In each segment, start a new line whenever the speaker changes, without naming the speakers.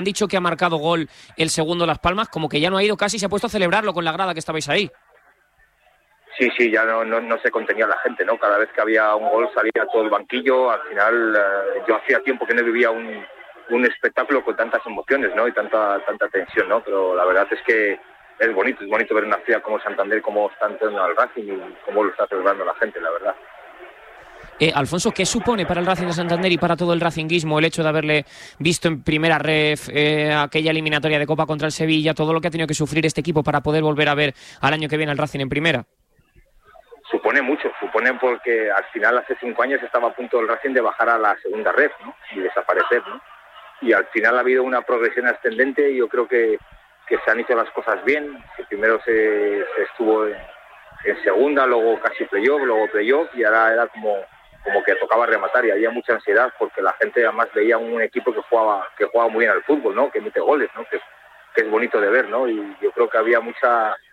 dicho que ha marcado gol el segundo Las Palmas, como que ya no ha ido casi, se ha puesto a celebrarlo con la grada que estabais ahí.
Sí, ya no se contenía la gente, ¿no? Cada vez que había un gol salía todo el banquillo. Al final, yo hacía tiempo que no vivía un espectáculo con tantas emociones, ¿no? Y tanta tensión, ¿no? Pero la verdad es que es bonito ver una ciudad como Santander, cómo está entrando al Racing y cómo lo está celebrando la gente, la verdad.
Alfonso, ¿qué supone para el Racing de Santander y para todo el racinguismo el hecho de haberle visto en primera ref, aquella eliminatoria de Copa contra el Sevilla, todo lo que ha tenido que sufrir este equipo para poder volver a ver al año que viene al Racing en primera?
Supone mucho, porque al final hace 5 años estaba a punto el Racing de bajar a la segunda ref, ¿no? Y desaparecer, ¿no? Y al final ha habido una progresión ascendente y yo creo que se han hecho las cosas bien. Que primero se estuvo en segunda, luego casi playoff y ahora era como que tocaba rematar y había mucha ansiedad porque la gente además veía un equipo que jugaba muy bien al fútbol, ¿no? Que mete goles, ¿no? Que es bonito de ver, ¿no? Y yo creo que había mucho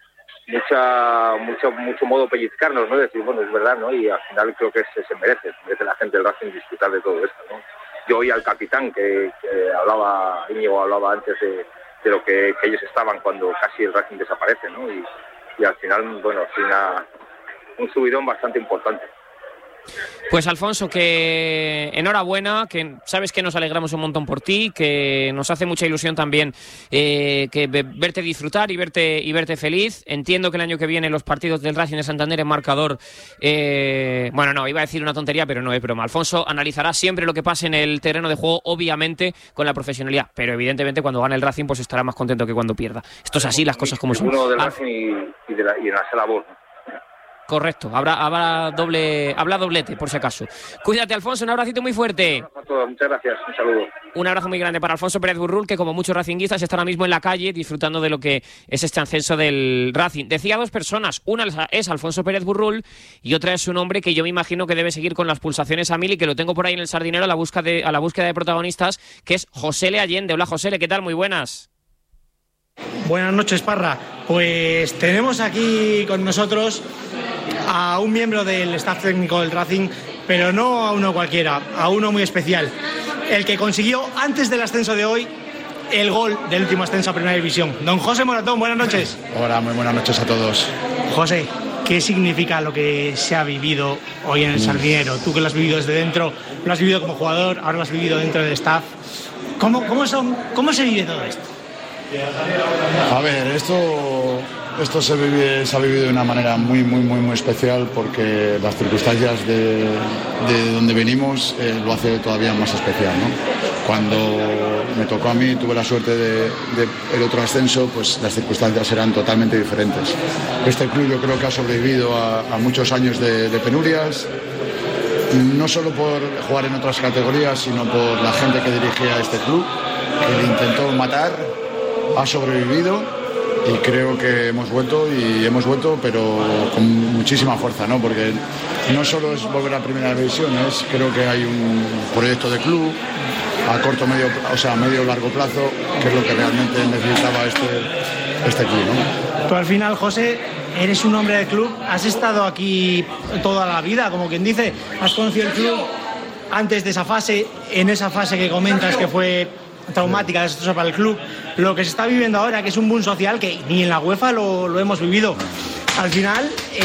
modo pellizcarnos, ¿no? Decir, bueno, es verdad, ¿no? Y al final creo que se merece la gente del Racing disfrutar de todo esto, ¿no? Yo oí al capitán que Íñigo hablaba antes de lo que ellos estaban cuando casi el Racing desaparece, ¿no? Y al final, bueno, fue un subidón bastante importante.
Pues Alfonso, que enhorabuena, que sabes que nos alegramos un montón por ti, que nos hace mucha ilusión también que verte disfrutar y verte feliz. Entiendo que el año que viene los partidos del Racing de Santander en marcador, bueno, no, iba a decir una tontería, pero no es broma. Alfonso analizará siempre lo que pase en el terreno de juego, obviamente con la profesionalidad, pero evidentemente cuando gane el Racing pues estará más contento que cuando pierda. Esto es así, las cosas como son.
Uno del Racing y en la sala voz, ¿no?
Correcto, habrá doblete, por si acaso. Cuídate, Alfonso, un abracito muy fuerte.
Muchas gracias, un saludo.
Un abrazo muy grande para Alfonso Pérez Burrul, que como muchos racinguistas está ahora mismo en la calle disfrutando de lo que es este ascenso del Racing. Decía 2 personas, una es Alfonso Pérez Burrul y otra es un hombre que yo me imagino que debe seguir con las pulsaciones a mil y que lo tengo por ahí en el Sardinero a la búsqueda de protagonistas, que es Josele Allende. Hola, Josele, ¿qué tal? Muy buenas.
Buenas noches, Parra. Pues tenemos aquí con nosotros a un miembro del staff técnico del Racing, pero no a uno cualquiera, a uno muy especial, el que consiguió antes del ascenso de hoy el gol del último ascenso a Primera División. Don José Moratón, buenas noches.
Hola, muy buenas noches a todos.
José, ¿qué significa lo que se ha vivido hoy en el Sardinero? Tú que lo has vivido desde dentro, lo has vivido como jugador, ahora lo has vivido dentro del staff. ¿Cómo se vive todo esto?
A ver, esto se ha vivido de una manera muy especial porque las circunstancias de donde venimos lo hace todavía más especial, ¿no? Cuando me tocó a mí, tuve la suerte de el otro ascenso, pues las circunstancias eran totalmente diferentes. Este club yo creo que ha sobrevivido a muchos años de penurias, no solo por jugar en otras categorías, sino por la gente que dirigía este club, que le intentó matar, ha sobrevivido y creo que hemos vuelto pero con muchísima fuerza, ¿no? Porque no solo es volver a Primera División, creo que hay un proyecto de club a corto, medio largo plazo, que es lo que realmente necesitaba este club, ¿no?
Tú al final, José, eres un hombre de club, has estado aquí toda la vida, como quien dice, has conocido el club antes de esa fase, en esa fase que comentas que fue traumática, desastrosa para el club, lo que se está viviendo ahora, que es un boom social que ni en la UEFA lo hemos vivido. Al final,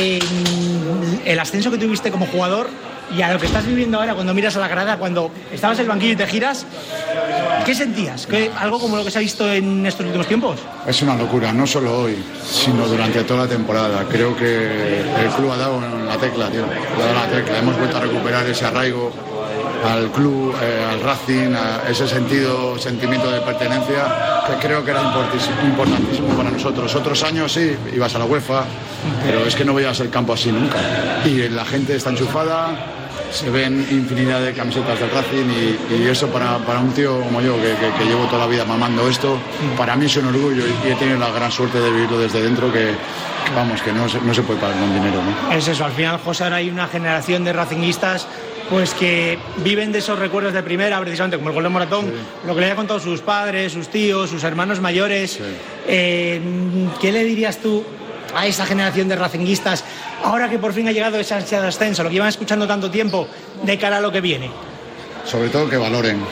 el ascenso que tuviste como jugador y a lo que estás viviendo ahora cuando miras a la grada, cuando estabas en el banquillo y te giras, ¿qué sentías? ¿Algo como lo que se ha visto en estos últimos tiempos?
Es una locura, no solo hoy, sino durante toda la temporada. Creo que el club ha dado en la tecla, tío. Hemos vuelto a recuperar ese arraigo al club, al Racing, a ese sentimiento de pertenencia que creo que era importantísimo para nosotros. Otros años sí, ibas a la UEFA, pero es que no veías el campo así nunca. Y la gente está enchufada, se ven infinidad de camisetas del Racing y eso para un tío como yo, que llevo toda la vida mamando esto, para mí es un orgullo y he tenido la gran suerte de vivirlo desde dentro que no se puede pagar con dinero, ¿no?
Es eso, al final, José, ahora hay una generación de racinguistas pues que viven de esos recuerdos de primera, precisamente como el gol de Moratón, sí. Lo que le haya contado sus padres, sus tíos, sus hermanos mayores. Sí. ¿Qué le dirías tú a esa generación de racinguistas ahora que por fin ha llegado esa ansia de ascenso, lo que llevan escuchando tanto tiempo, de cara a lo que viene?
Sobre todo que valoren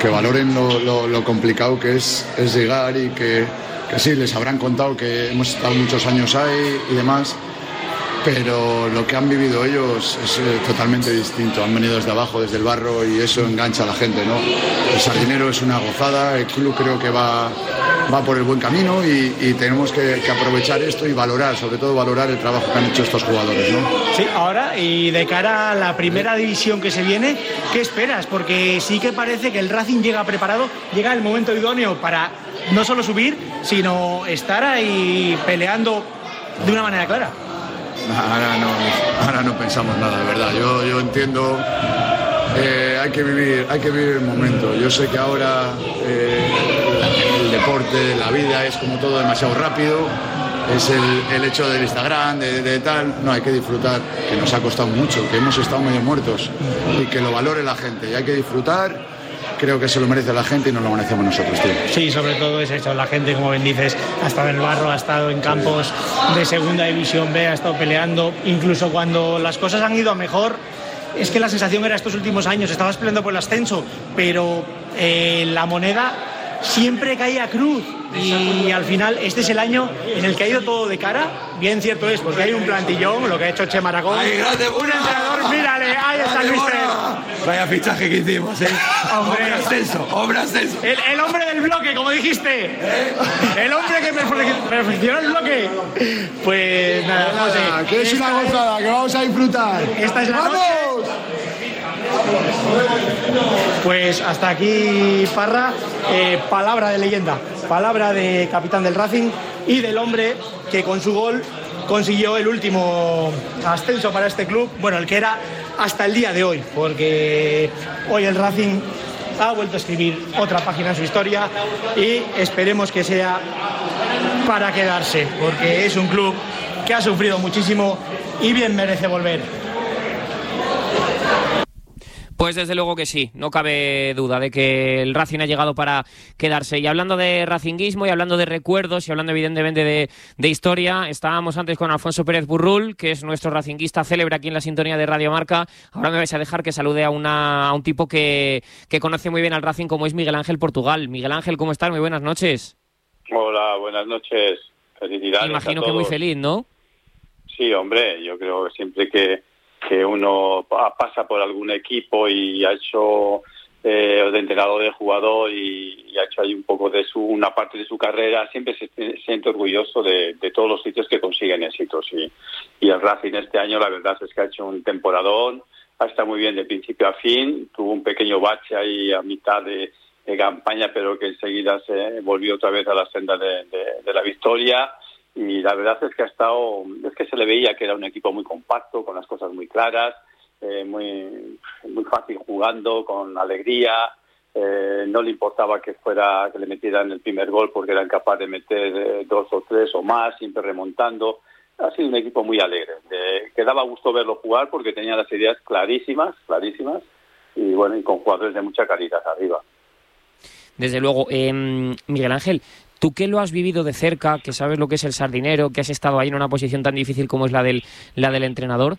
que valoren lo complicado que es llegar y que sí, les habrán contado que hemos estado muchos años ahí y demás, pero lo que han vivido ellos es totalmente distinto. Han venido desde abajo, desde el barro, y eso engancha a la gente, ¿no? El Sardinero es una gozada, el club creo que va por el buen camino y tenemos que aprovechar esto y valorar, sobre todo valorar el trabajo que han hecho estos jugadores, ¿no?
Sí, ahora, y de cara a la primera división que se viene, ¿qué esperas? Porque sí que parece que el Racing llega preparado, llega el momento idóneo para no solo subir, sino estar ahí peleando de una manera clara.
Ahora no pensamos nada, de verdad. Yo entiendo, hay que vivir el momento. Yo sé que ahora el deporte, la vida es como todo demasiado rápido. Es el hecho del Instagram, de tal. No, hay que disfrutar, que nos ha costado mucho, que hemos estado medio muertos, y que lo valore la gente. Y hay que disfrutar. Creo que se lo merece la gente y nos lo merecemos nosotros, tío.
Sí, sobre todo es eso, la gente, como bien dices, ha estado en el barro, ha estado en campos de segunda división B, ha estado peleando, incluso cuando las cosas han ido a mejor. Es que la sensación era estos últimos años, estabas peleando por el ascenso, pero la moneda siempre caía cruz, y al final este es el año en el que ha ido todo de cara. Bien cierto es, porque hay un plantillón, lo que ha hecho Chema Aragón, un entrenador, mírale, ahí está el mister.
Vaya fichaje que hicimos,
Hombre
ascenso.
El hombre del bloque, como dijiste. El hombre que perfeccionó el bloque. Pues nada, José,
que es una gozada, que vamos a disfrutar.
Esta es la noche. Pues hasta aquí, Parra. Palabra de leyenda, palabra de capitán del Racing y del hombre que con su gol consiguió el último ascenso para este club, bueno, el que era hasta el día de hoy, porque hoy el Racing ha vuelto a escribir otra página en su historia y esperemos que sea para quedarse, porque es un club que ha sufrido muchísimo y bien merece volver.
Pues desde luego que sí, no cabe duda de que el Racing ha llegado para quedarse. Y hablando de racinguismo y hablando de recuerdos y hablando evidentemente de historia, estábamos antes con Alfonso Pérez Burrul, que es nuestro racinguista célebre aquí en la sintonía de Radio Marca. Ahora me vais a dejar que salude a un tipo que conoce muy bien al Racing, como es Miguel Ángel Portugal. Miguel Ángel, ¿cómo estás? Muy buenas noches.
Hola, buenas noches. Felicidades.
Imagino que muy feliz, ¿no?
Sí, hombre, yo creo que siempre que uno pasa por algún equipo y ha hecho de entrenador, de jugador y ha hecho ahí un poco de una parte de su carrera, siempre se siente orgulloso de todos los sitios que consiguen éxitos. Y el Racing este año la verdad es que ha hecho un temporadón, ha estado muy bien de principio a fin, tuvo un pequeño bache ahí a mitad de campaña, pero que enseguida se volvió otra vez a la senda de la victoria. Y la verdad es que se le veía que era un equipo muy compacto, con las cosas muy claras, muy fácil jugando, con alegría. No le importaba que le metieran el primer gol porque eran capaces de meter 2 o 3 o más, siempre remontando. Ha sido un equipo muy alegre, que daba gusto verlo jugar porque tenía las ideas clarísimas, y bueno, y con jugadores de mucha calidad arriba.
Desde luego. Miguel Ángel, tú que lo has vivido de cerca, que sabes lo que es el Sardinero, que has estado ahí en una posición tan difícil como es la del entrenador,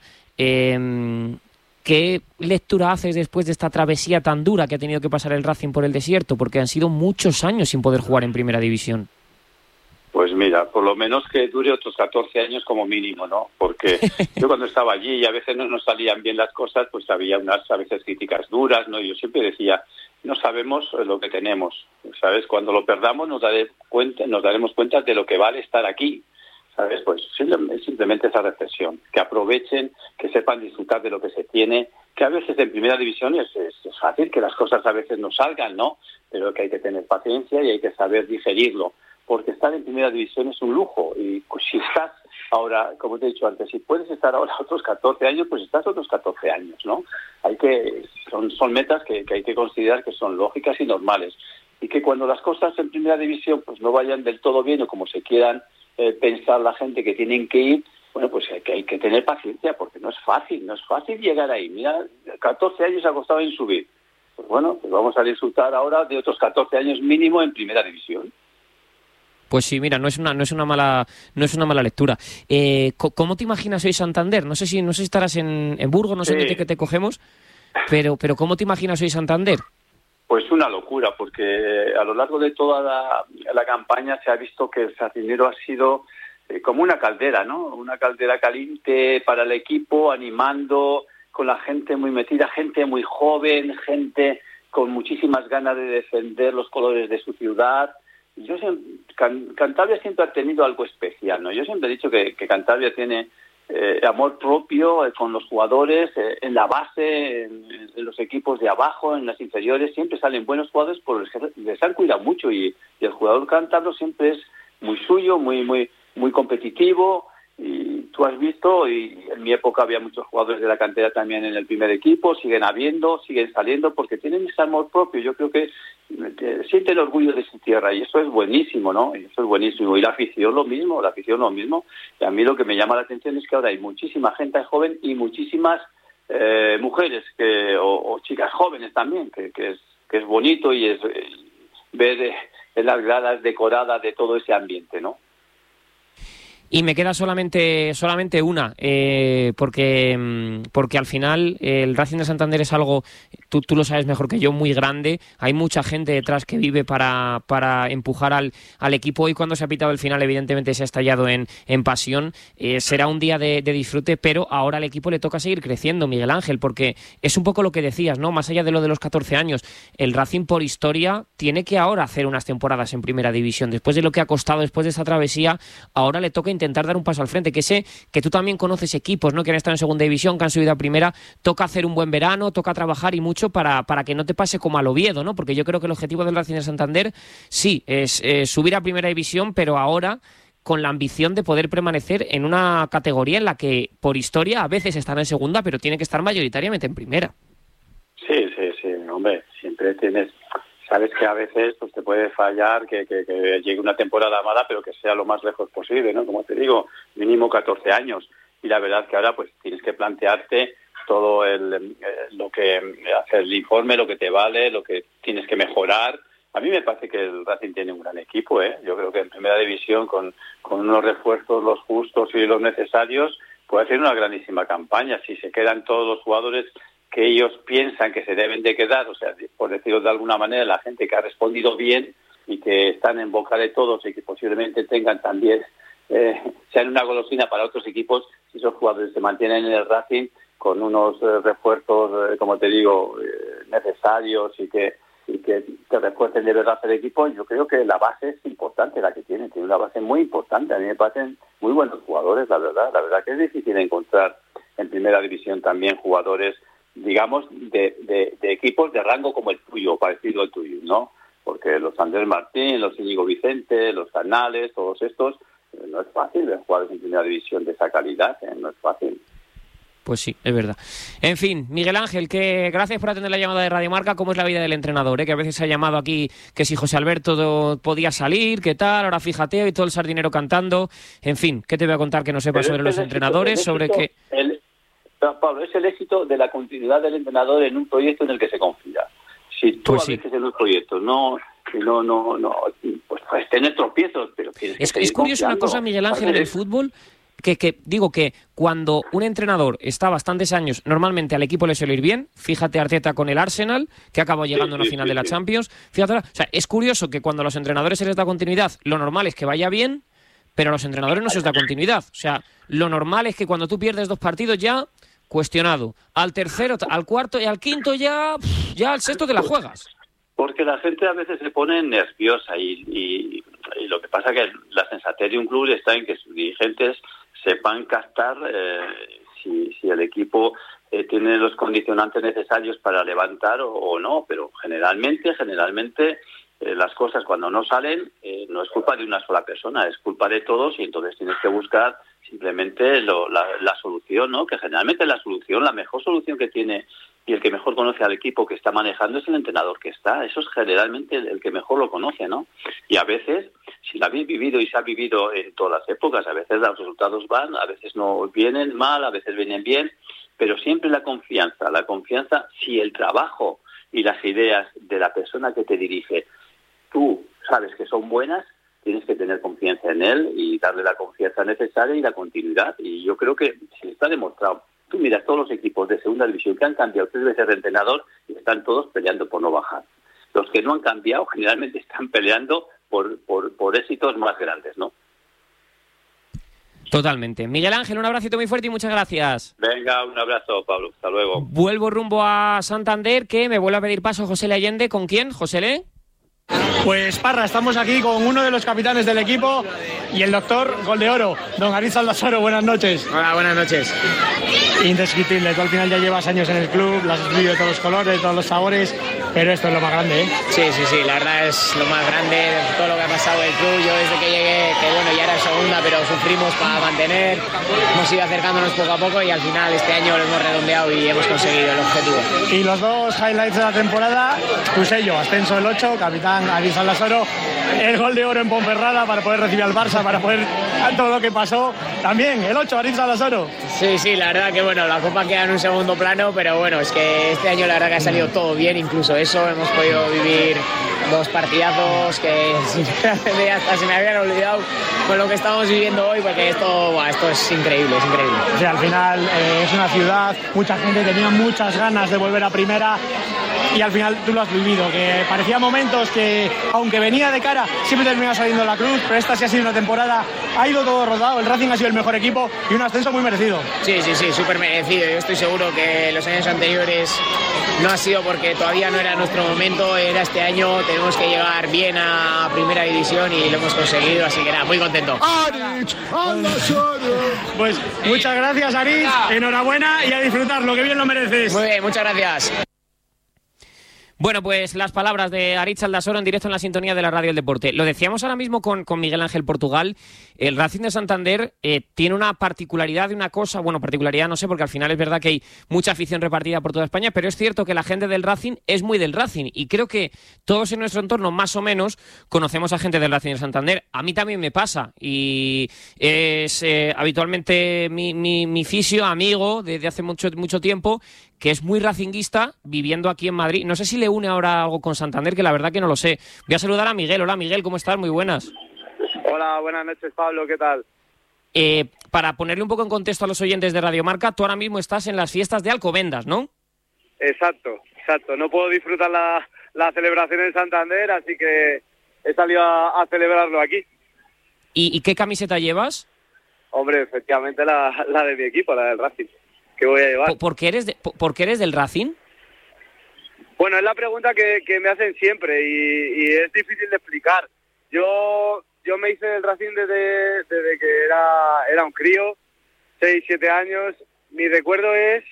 ¿qué lectura haces después de esta travesía tan dura que ha tenido que pasar el Racing por el desierto? Porque han sido muchos años sin poder jugar en Primera División.
Pues mira, por lo menos que dure otros 14 años como mínimo, ¿no? Porque yo cuando estaba allí y a veces no nos salían bien las cosas, pues había unas a veces críticas duras, ¿no? Yo siempre decía, no sabemos lo que tenemos, ¿sabes? Cuando lo perdamos nos daremos cuenta de lo que vale estar aquí, ¿sabes? Pues simplemente esa reflexión, que aprovechen, que sepan disfrutar de lo que se tiene, que a veces en Primera División es fácil que las cosas a veces no salgan, ¿no? Pero que hay que tener paciencia y hay que saber digerirlo. Porque estar en Primera División es un lujo y si estás ahora, como te he dicho antes, si puedes estar ahora otros 14 años, pues estás otros 14 años, ¿no? Son metas que hay que considerar que son lógicas y normales y que cuando las cosas en Primera División pues no vayan del todo bien o como se quieran pensar la gente que tienen que ir, bueno, pues hay que tener paciencia porque no es fácil llegar ahí. Mira, 14 años ha costado en subir. Pues bueno, pues vamos a disfrutar ahora de otros 14 años mínimo en Primera División.
Pues sí, mira, no es una mala lectura. ¿Cómo te imaginas hoy Santander? No sé si estarás en Burgos, no sé
sí.
qué te cogemos, pero ¿cómo te imaginas hoy Santander?
Pues una locura, porque a lo largo de toda la campaña se ha visto que el Sacinero ha sido como una caldera, ¿no? Una caldera caliente para el equipo, animando, con la gente muy metida, gente muy joven, gente con muchísimas ganas de defender los colores de su ciudad. Cantabria siempre ha tenido algo especial, ¿no? Yo siempre he dicho que Cantabria tiene amor propio con los jugadores, en la base, en los equipos de abajo, en las inferiores, siempre salen buenos jugadores porque les han cuidado mucho y el jugador cántabro siempre es muy suyo, muy competitivo. Y tú has visto, y en mi época había muchos jugadores de la cantera también en el primer equipo, siguen saliendo porque tienen ese amor propio. Yo creo que sienten el orgullo de su tierra y eso es buenísimo, ¿no? Y eso es buenísimo. Y la afición lo mismo. Y a mí lo que me llama la atención es que ahora hay muchísima gente joven y muchísimas mujeres o chicas jóvenes también, que es bonito y es ver en las gradas decoradas de todo ese ambiente, ¿no?
Y me queda solamente una, porque al final el Racing de Santander es algo, tú lo sabes mejor que yo, muy grande. Hay mucha gente detrás que vive para empujar al equipo, y cuando se ha pitado el final evidentemente se ha estallado en pasión. Será un día de disfrute, pero ahora al equipo le toca seguir creciendo, Miguel Ángel, porque es un poco lo que decías, ¿no? Más allá de lo de los 14 años, el Racing por historia tiene que ahora hacer unas temporadas en primera división. Después de lo que ha costado, después de esta travesía, ahora le toca intentar dar un paso al frente, que sé que tú también conoces equipos, ¿no?, que han estado en segunda división, que han subido a primera. Toca hacer un buen verano, toca trabajar y mucho para que no te pase como al Oviedo, ¿no? Porque yo creo que el objetivo del Racing de Santander sí es subir a primera división, pero ahora con la ambición de poder permanecer en una categoría en la que por historia a veces estará en segunda, pero tiene que estar mayoritariamente en primera.
Sí, hombre, siempre tienes... Sabes que a veces pues te puede fallar que llegue una temporada mala, pero que sea lo más lejos posible, ¿no? Como te digo, mínimo 14 años. Y la verdad que ahora pues tienes que plantearte todo lo que hacer el informe, lo que te vale, lo que tienes que mejorar. A mí me parece que el Racing tiene un gran equipo, ¿eh? Yo creo que en primera división, con unos refuerzos los justos y los necesarios, puede hacer una grandísima campaña. Si se quedan todos los jugadores que ellos piensan que se deben de quedar, o sea, por decirlo de alguna manera, la gente que ha respondido bien y que están en boca de todos y que posiblemente tengan también, sean una golosina para otros equipos, si esos jugadores se mantienen en el Racing con unos refuerzos, como te digo, necesarios y que te refuercen de verdad el equipo. Yo creo que la base es importante, la que tiene una base muy importante. A mí me parecen muy buenos jugadores, la verdad que es difícil encontrar en primera división también jugadores, digamos, de equipos de rango como el tuyo, parecido al tuyo, ¿no? Porque los Andrés Martín, los Íñigo Vicente, los Canales, todos estos, no es fácil ver jugadores en primera división de esa calidad, no es fácil.
Pues sí, es verdad. En fin, Miguel Ángel, que gracias por atender la llamada de Radio Marca. ¿Cómo es la vida del entrenador? Que a veces se ha llamado aquí que si José Alberto podía salir, ¿qué tal? Ahora fíjate, y todo el sardinero cantando. En fin, ¿qué te voy a contar que no sepas sobre los entrenadores?
Pablo, es el éxito de la continuidad del entrenador en un proyecto en el que se confía. Si tú a veces en un proyecto no, pues tener tropiezos, pero
es curioso una cosa, Miguel Ángel, en el fútbol, que digo que cuando un entrenador está bastantes años, normalmente al equipo le suele ir bien. Fíjate Arteta con el Arsenal, que acabó llegando a una final de la Champions. Fíjate, o sea, es curioso que cuando a los entrenadores se les da continuidad, lo normal es que vaya bien, pero a los entrenadores no se les da continuidad. O sea, lo normal es que cuando tú pierdes 2 partidos ya cuestionado, al tercero, al cuarto y al quinto ya al sexto te la juegas.
Porque la gente a veces se pone nerviosa y lo que pasa que la sensatez de un club está en que sus dirigentes sepan captar si el equipo tiene los condicionantes necesarios para levantar o no, pero generalmente las cosas cuando no salen no es culpa de una sola persona, es culpa de todos, y entonces tienes que buscar simplemente la solución, ¿no? Que generalmente la mejor solución que tiene y el que mejor conoce al equipo que está manejando es el entrenador que está. Eso es generalmente el que mejor lo conoce, ¿no? Y a veces, si lo habéis vivido y se ha vivido en todas las épocas, a veces los resultados van, a veces no vienen mal, a veces vienen bien, pero siempre la confianza, si el trabajo y las ideas de la persona que te dirige, tú sabes que son buenas, tienes que tener confianza en él y darle la confianza necesaria y la continuidad. Y yo creo que si está demostrado. Tú miras todos los equipos de segunda división que han cambiado 3 veces de entrenador y están todos peleando por no bajar. los que no han cambiado generalmente están peleando por éxitos más grandes, ¿no?
Totalmente. Miguel Ángel, un abracito muy fuerte y muchas gracias.
Venga, un abrazo, Pablo. Hasta luego.
Vuelvo rumbo a Santander, que me vuelve a pedir paso José Le Allende. ¿Con quién, José Le?
Pues Parra, estamos aquí con uno de los capitanes del equipo y el doctor Gol de Oro, don Aritz Aldasoro. Buenas noches.
Hola, buenas noches.
Indescriptible, tú al final ya llevas años en el club, lo has vivido de todos los colores, todos los sabores, pero esto es lo más grande, ¿eh?
Sí, la verdad es lo más grande de todo lo que ha pasado el club. Yo desde que llegué, que bueno, ya era segunda, pero sufrimos para mantener, hemos ido acercándonos poco a poco y al final este año lo hemos redondeado y hemos conseguido el objetivo.
Y los dos highlights de la temporada, tu sello, ascenso el 8, capitán Aritz Aldasoro, el Gol de Oro en Ponferrada para poder recibir al Barça, para poder todo lo que pasó, también el 8, Aritz Aldasoro.
Sí, la verdad que bueno, la Copa queda en un segundo plano, pero bueno, es que este año la verdad que ha salido todo bien, incluso eso, hemos podido vivir 2 partidazos que hasta se me habían olvidado con lo que estamos viviendo hoy, porque esto es increíble, es increíble.
O sea, al final es una ciudad, mucha gente tenía muchas ganas de volver a primera y al final tú lo has vivido, que parecía momentos que, aunque venía de cara, siempre terminaba saliendo la cruz, pero esta sí ha sido una temporada, ha ido todo rodado, el Racing ha sido el mejor equipo y un ascenso muy merecido.
Sí, súper merecido. Yo estoy seguro que los años anteriores no ha sido porque todavía no era nuestro momento, era este año, tenemos que llegar bien a primera división y lo hemos conseguido, así que nada, muy contento.
Aritz Aldasoro. Pues muchas gracias, Aritz, enhorabuena y a disfrutarlo, que bien lo mereces.
Muy bien, muchas gracias.
Bueno, pues las palabras de Aritz Aldasoro en directo en la sintonía de la Radio del Deporte. Lo decíamos ahora mismo con Miguel Ángel Portugal. El Racing de Santander tiene una particularidad de una cosa, bueno, particularidad no sé, porque al final es verdad que hay mucha afición repartida por toda España, pero es cierto que la gente del Racing es muy del Racing y creo que todos en nuestro entorno más o menos conocemos a gente del Racing de Santander. A mí también me pasa y es habitualmente mi fisio, amigo desde hace mucho tiempo, que es muy racinguista, viviendo aquí en Madrid. No sé si le une ahora algo con Santander, que la verdad que no lo sé. Voy a saludar a Miguel. Hola, Miguel, ¿cómo estás? Muy buenas.
Hola, buenas noches, Pablo, ¿qué tal?
Para ponerle un poco en contexto a los oyentes de Radio Marca, tú ahora mismo estás en las fiestas de Alcobendas, ¿no?
Exacto. No puedo disfrutar la celebración en Santander, así que he salido a celebrarlo aquí.
¿Y qué camiseta llevas?
Hombre, efectivamente la de mi equipo, la del Racing. ¿Qué voy a llevar?
¿Por qué eres del Racing?
Bueno, es la pregunta que me hacen siempre y es difícil de explicar. Yo me hice del Racing desde que era un crío, 6, 7 años. Mi recuerdo es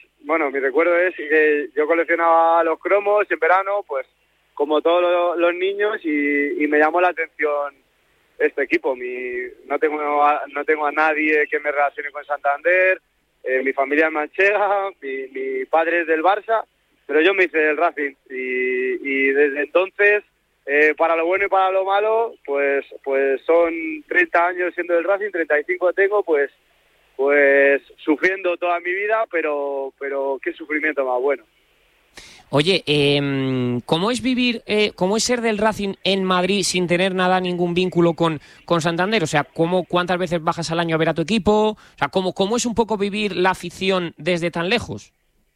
que yo coleccionaba los cromos en verano, pues como todos los niños, y me llamó la atención este equipo. No tengo a nadie que me relacione con Santander. Mi familia es manchega, mi padre es del Barça, pero yo me hice del Racing y desde entonces, para lo bueno y para lo malo, pues son 30 años siendo del Racing, 35 tengo, pues sufriendo toda mi vida, pero qué sufrimiento más bueno.
Oye, ¿cómo es ser del Racing en Madrid sin tener ningún vínculo con Santander? O sea, ¿cuántas veces bajas al año a ver a tu equipo? O sea, ¿cómo es un poco vivir la afición desde tan lejos?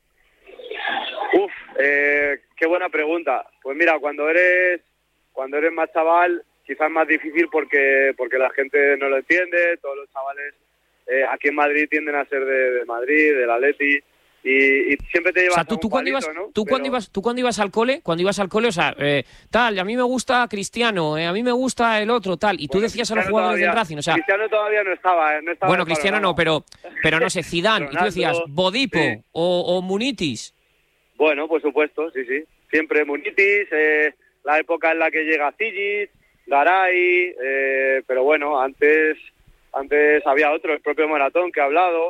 Qué buena pregunta. Pues mira, cuando eres más chaval, quizás más difícil porque la gente no lo entiende. Todos los chavales aquí en Madrid tienden a ser de Madrid, del Atleti. Y siempre te llevas, o sea,
tú cuando ibas al cole, o sea, tal, a mí me gusta Cristiano, a mí me gusta el otro, tal, y tú decías a los jugadores del Racing, o sea,
Cristiano todavía no estaba
bueno, Cristiano no, pero no sé, Zidane, y tú decías Bodipo, sí, o Munitis.
Bueno, por supuesto, sí, siempre Munitis, la época en la que llega Zigic, Garay, pero bueno, antes había otro, el propio Maratón que ha hablado,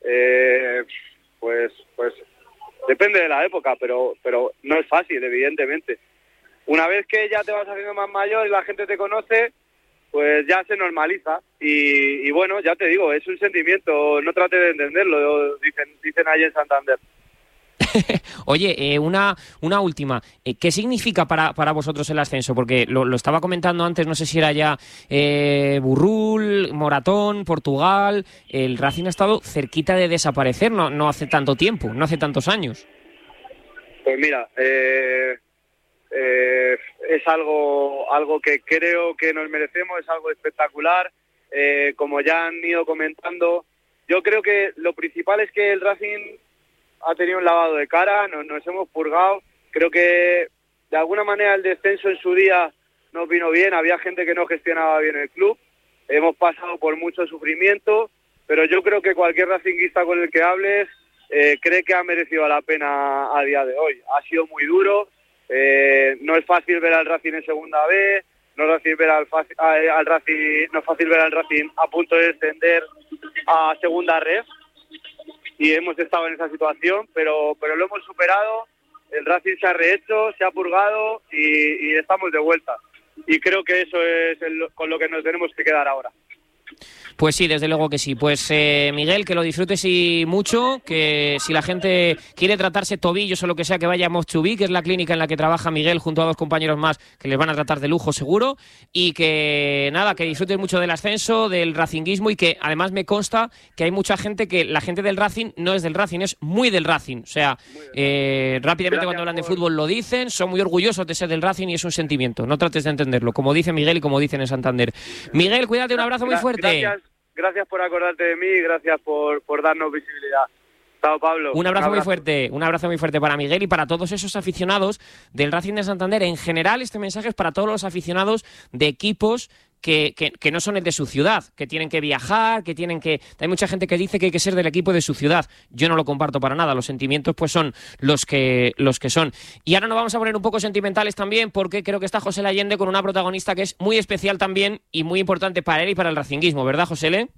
pues depende de la época, pero no es fácil, evidentemente. Una vez que ya te vas haciendo más mayor y la gente te conoce, pues ya se normaliza y bueno, ya te digo, es un sentimiento, no trate de entenderlo, dicen allí en Santander.
Oye, una última. ¿Qué significa para vosotros el ascenso? Porque lo estaba comentando antes, no sé si era ya Burrul, Moratón, Portugal. El Racing ha estado cerquita de desaparecer, no hace tanto tiempo, no hace tantos años.
Pues mira, es algo que creo que nos merecemos, es algo espectacular. Como ya han ido comentando, yo creo que lo principal es que el Racing ha tenido un lavado de cara, nos hemos purgado. Creo que de alguna manera el descenso en su día nos vino bien, había gente que no gestionaba bien el club, hemos pasado por mucho sufrimiento, pero yo creo que cualquier racinguista con el que hables cree que ha merecido la pena a día de hoy. Ha sido muy duro, no es fácil ver al Racing en segunda B, no es fácil ver al Racing a punto de descender a segunda ref, y hemos estado en esa situación, pero lo hemos superado. El Racing se ha rehecho, se ha purgado y estamos de vuelta. Y creo que eso es con lo que nos tenemos que quedar ahora.
Pues sí, desde luego que sí. Pues Miguel, que lo disfrutes y mucho, que si la gente quiere tratarse tobillos o lo que sea, que vaya a Moschubí, que es la clínica en la que trabaja Miguel junto a 2 compañeros más que les van a tratar de lujo seguro, y que nada, que disfrutes mucho del ascenso, del racinguismo, y que además me consta que hay mucha gente que la gente del Racing no es del Racing, es muy del Racing. O sea, rápidamente cuando hablan de fútbol lo dicen, son muy orgullosos de ser del Racing y es un sentimiento. No trates de entenderlo, como dice Miguel y como dicen en Santander. Miguel, cuídate, un abrazo muy fuerte.
Gracias por acordarte de mí y gracias por darnos visibilidad. Chao, Pablo.
Un abrazo muy fuerte para Miguel y para todos esos aficionados del Racing de Santander. En general, este mensaje es para todos los aficionados de equipos que no son el de su ciudad, que tienen que viajar, que tienen que... Hay mucha gente que dice que hay que ser del equipo de su ciudad. Yo no lo comparto para nada. Los sentimientos pues son los que son. Y ahora nos vamos a poner un poco sentimentales también, porque creo que está José Allende con una protagonista que es muy especial también y muy importante para él y para el racinguismo, ¿verdad, José?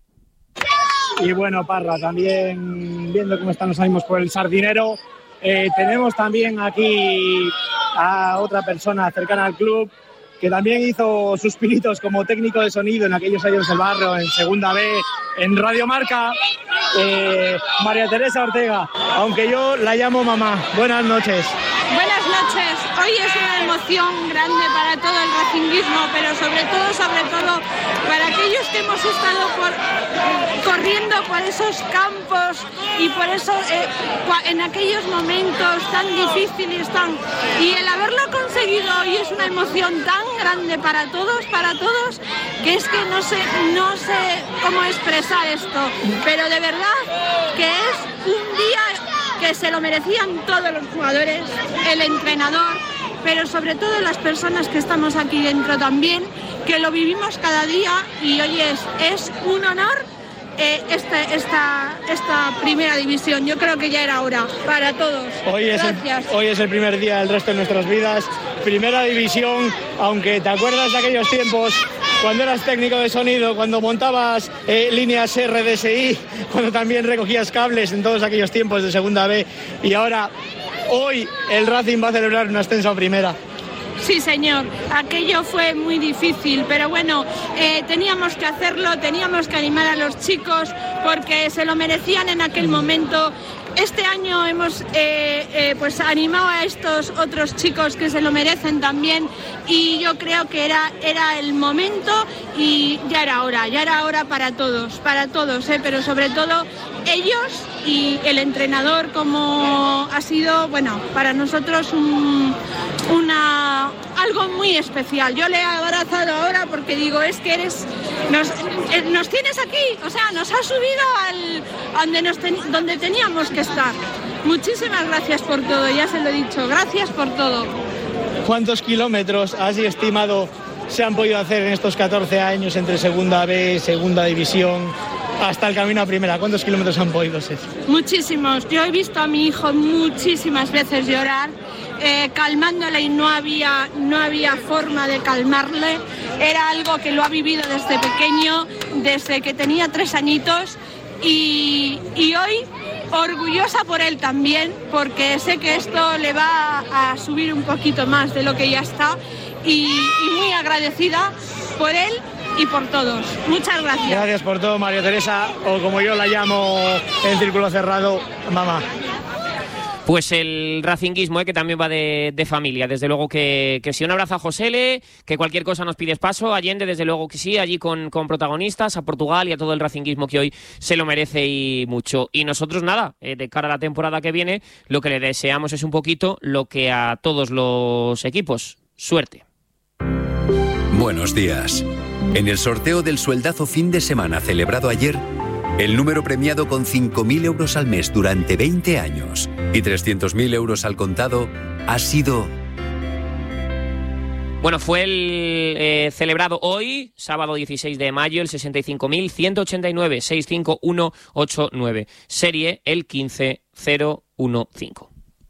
Y bueno, Parra, también viendo cómo están los ánimos por el Sardinero, tenemos también aquí a otra persona cercana al club que también hizo sus pinitos como técnico de sonido en aquellos años del barrio, en Segunda B, en Radio Marca, María Teresa Ortega, aunque yo la llamo mamá. Buenas noches.
Buenas noches. Hoy es una emoción grande para todo el racinguismo, pero sobre todo para aquellos que hemos estado corriendo por esos campos y por eso en aquellos momentos tan difíciles, y el haberlo conseguido hoy es una emoción tan grande para todos, que es que no sé cómo expresar esto, pero de verdad que es un día que se lo merecían todos los jugadores, el entrenador, pero sobre todo las personas que estamos aquí dentro también, que lo vivimos cada día, y hoy es un honor esta primera división. Yo creo que ya era hora para todos.
Hoy es el primer día del resto de nuestras vidas. Primera división, aunque te acuerdas de aquellos tiempos cuando eras técnico de sonido, cuando montabas líneas RDSI, cuando también recogías cables en todos aquellos tiempos de Segunda B, y ahora, hoy, el Racing va a celebrar un ascenso a Primera.
Sí, señor, aquello fue muy difícil, pero bueno, teníamos que hacerlo, teníamos que animar a los chicos porque se lo merecían en aquel momento. Este año hemos pues animado a estos otros chicos que se lo merecen también, y yo creo que era el momento y ya era hora para todos, pero sobre todo ellos y el entrenador, como ha sido, bueno, para nosotros algo muy especial. Yo le he abrazado ahora porque digo, es que nos tienes aquí, o sea, nos has subido donde teníamos que estar. Muchísimas gracias por todo, ya se lo he dicho, gracias por todo.
¿Cuántos kilómetros has estimado se han podido hacer en estos 14 años entre Segunda B, Segunda División, hasta el camino a Primera? ¿Cuántos kilómetros han podido ser?
Muchísimos. Yo he visto a mi hijo muchísimas veces llorar, calmándole, y no había forma de calmarle. Era algo que lo ha vivido desde pequeño, desde que tenía 3 añitos, y hoy orgullosa por él también, porque sé que esto le va a subir un poquito más de lo que ya está, y muy agradecida por él y por todos. Muchas gracias.
Gracias por todo, María Teresa, o como yo la llamo en círculo cerrado, mamá.
Pues el racinguismo, que también va de familia. Desde luego que sí. Un abrazo a Josele, que cualquier cosa nos pides paso. Allende, desde luego que sí, allí con protagonistas, a Portugal y a todo el racinguismo que hoy se lo merece y mucho. Y nosotros nada, de cara a la temporada que viene, lo que le deseamos es un poquito lo que a todos los equipos. Suerte.
Buenos días. En el sorteo del sueldazo fin de semana celebrado ayer, el número premiado con 5.000 euros al mes durante 20 años y 300.000 euros al contado ha sido...
Bueno, fue el celebrado hoy, sábado 16 de mayo, el 65.189, 65189, serie el 15015.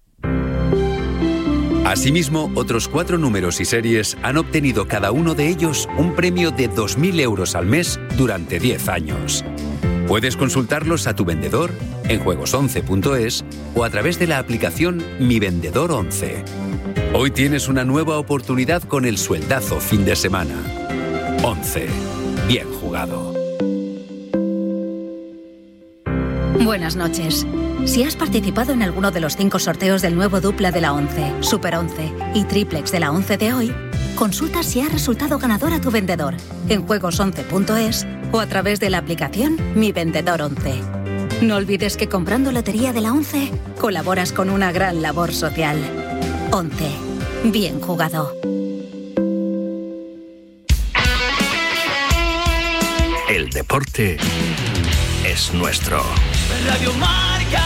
Asimismo, otros 4 números y series han obtenido cada uno de ellos un premio de 2.000 euros al mes durante 10 años. Puedes consultarlos a tu vendedor en juegos11.es o a través de la aplicación Mi Vendedor 11. Hoy tienes una nueva oportunidad con el sueldazo fin de semana. 11. Bien jugado.
Buenas noches. Si has participado en alguno de los 5 sorteos del nuevo dupla de la 11, Super 11 y triplex de la 11 de hoy, consulta si ha resultado ganador a tu vendedor en juegos11.es o a través de la aplicación Mi Vendedor 11. No olvides que comprando lotería de la 11 colaboras con una gran labor social. 11. Bien jugado.
El deporte es nuestro.
Radio Marca.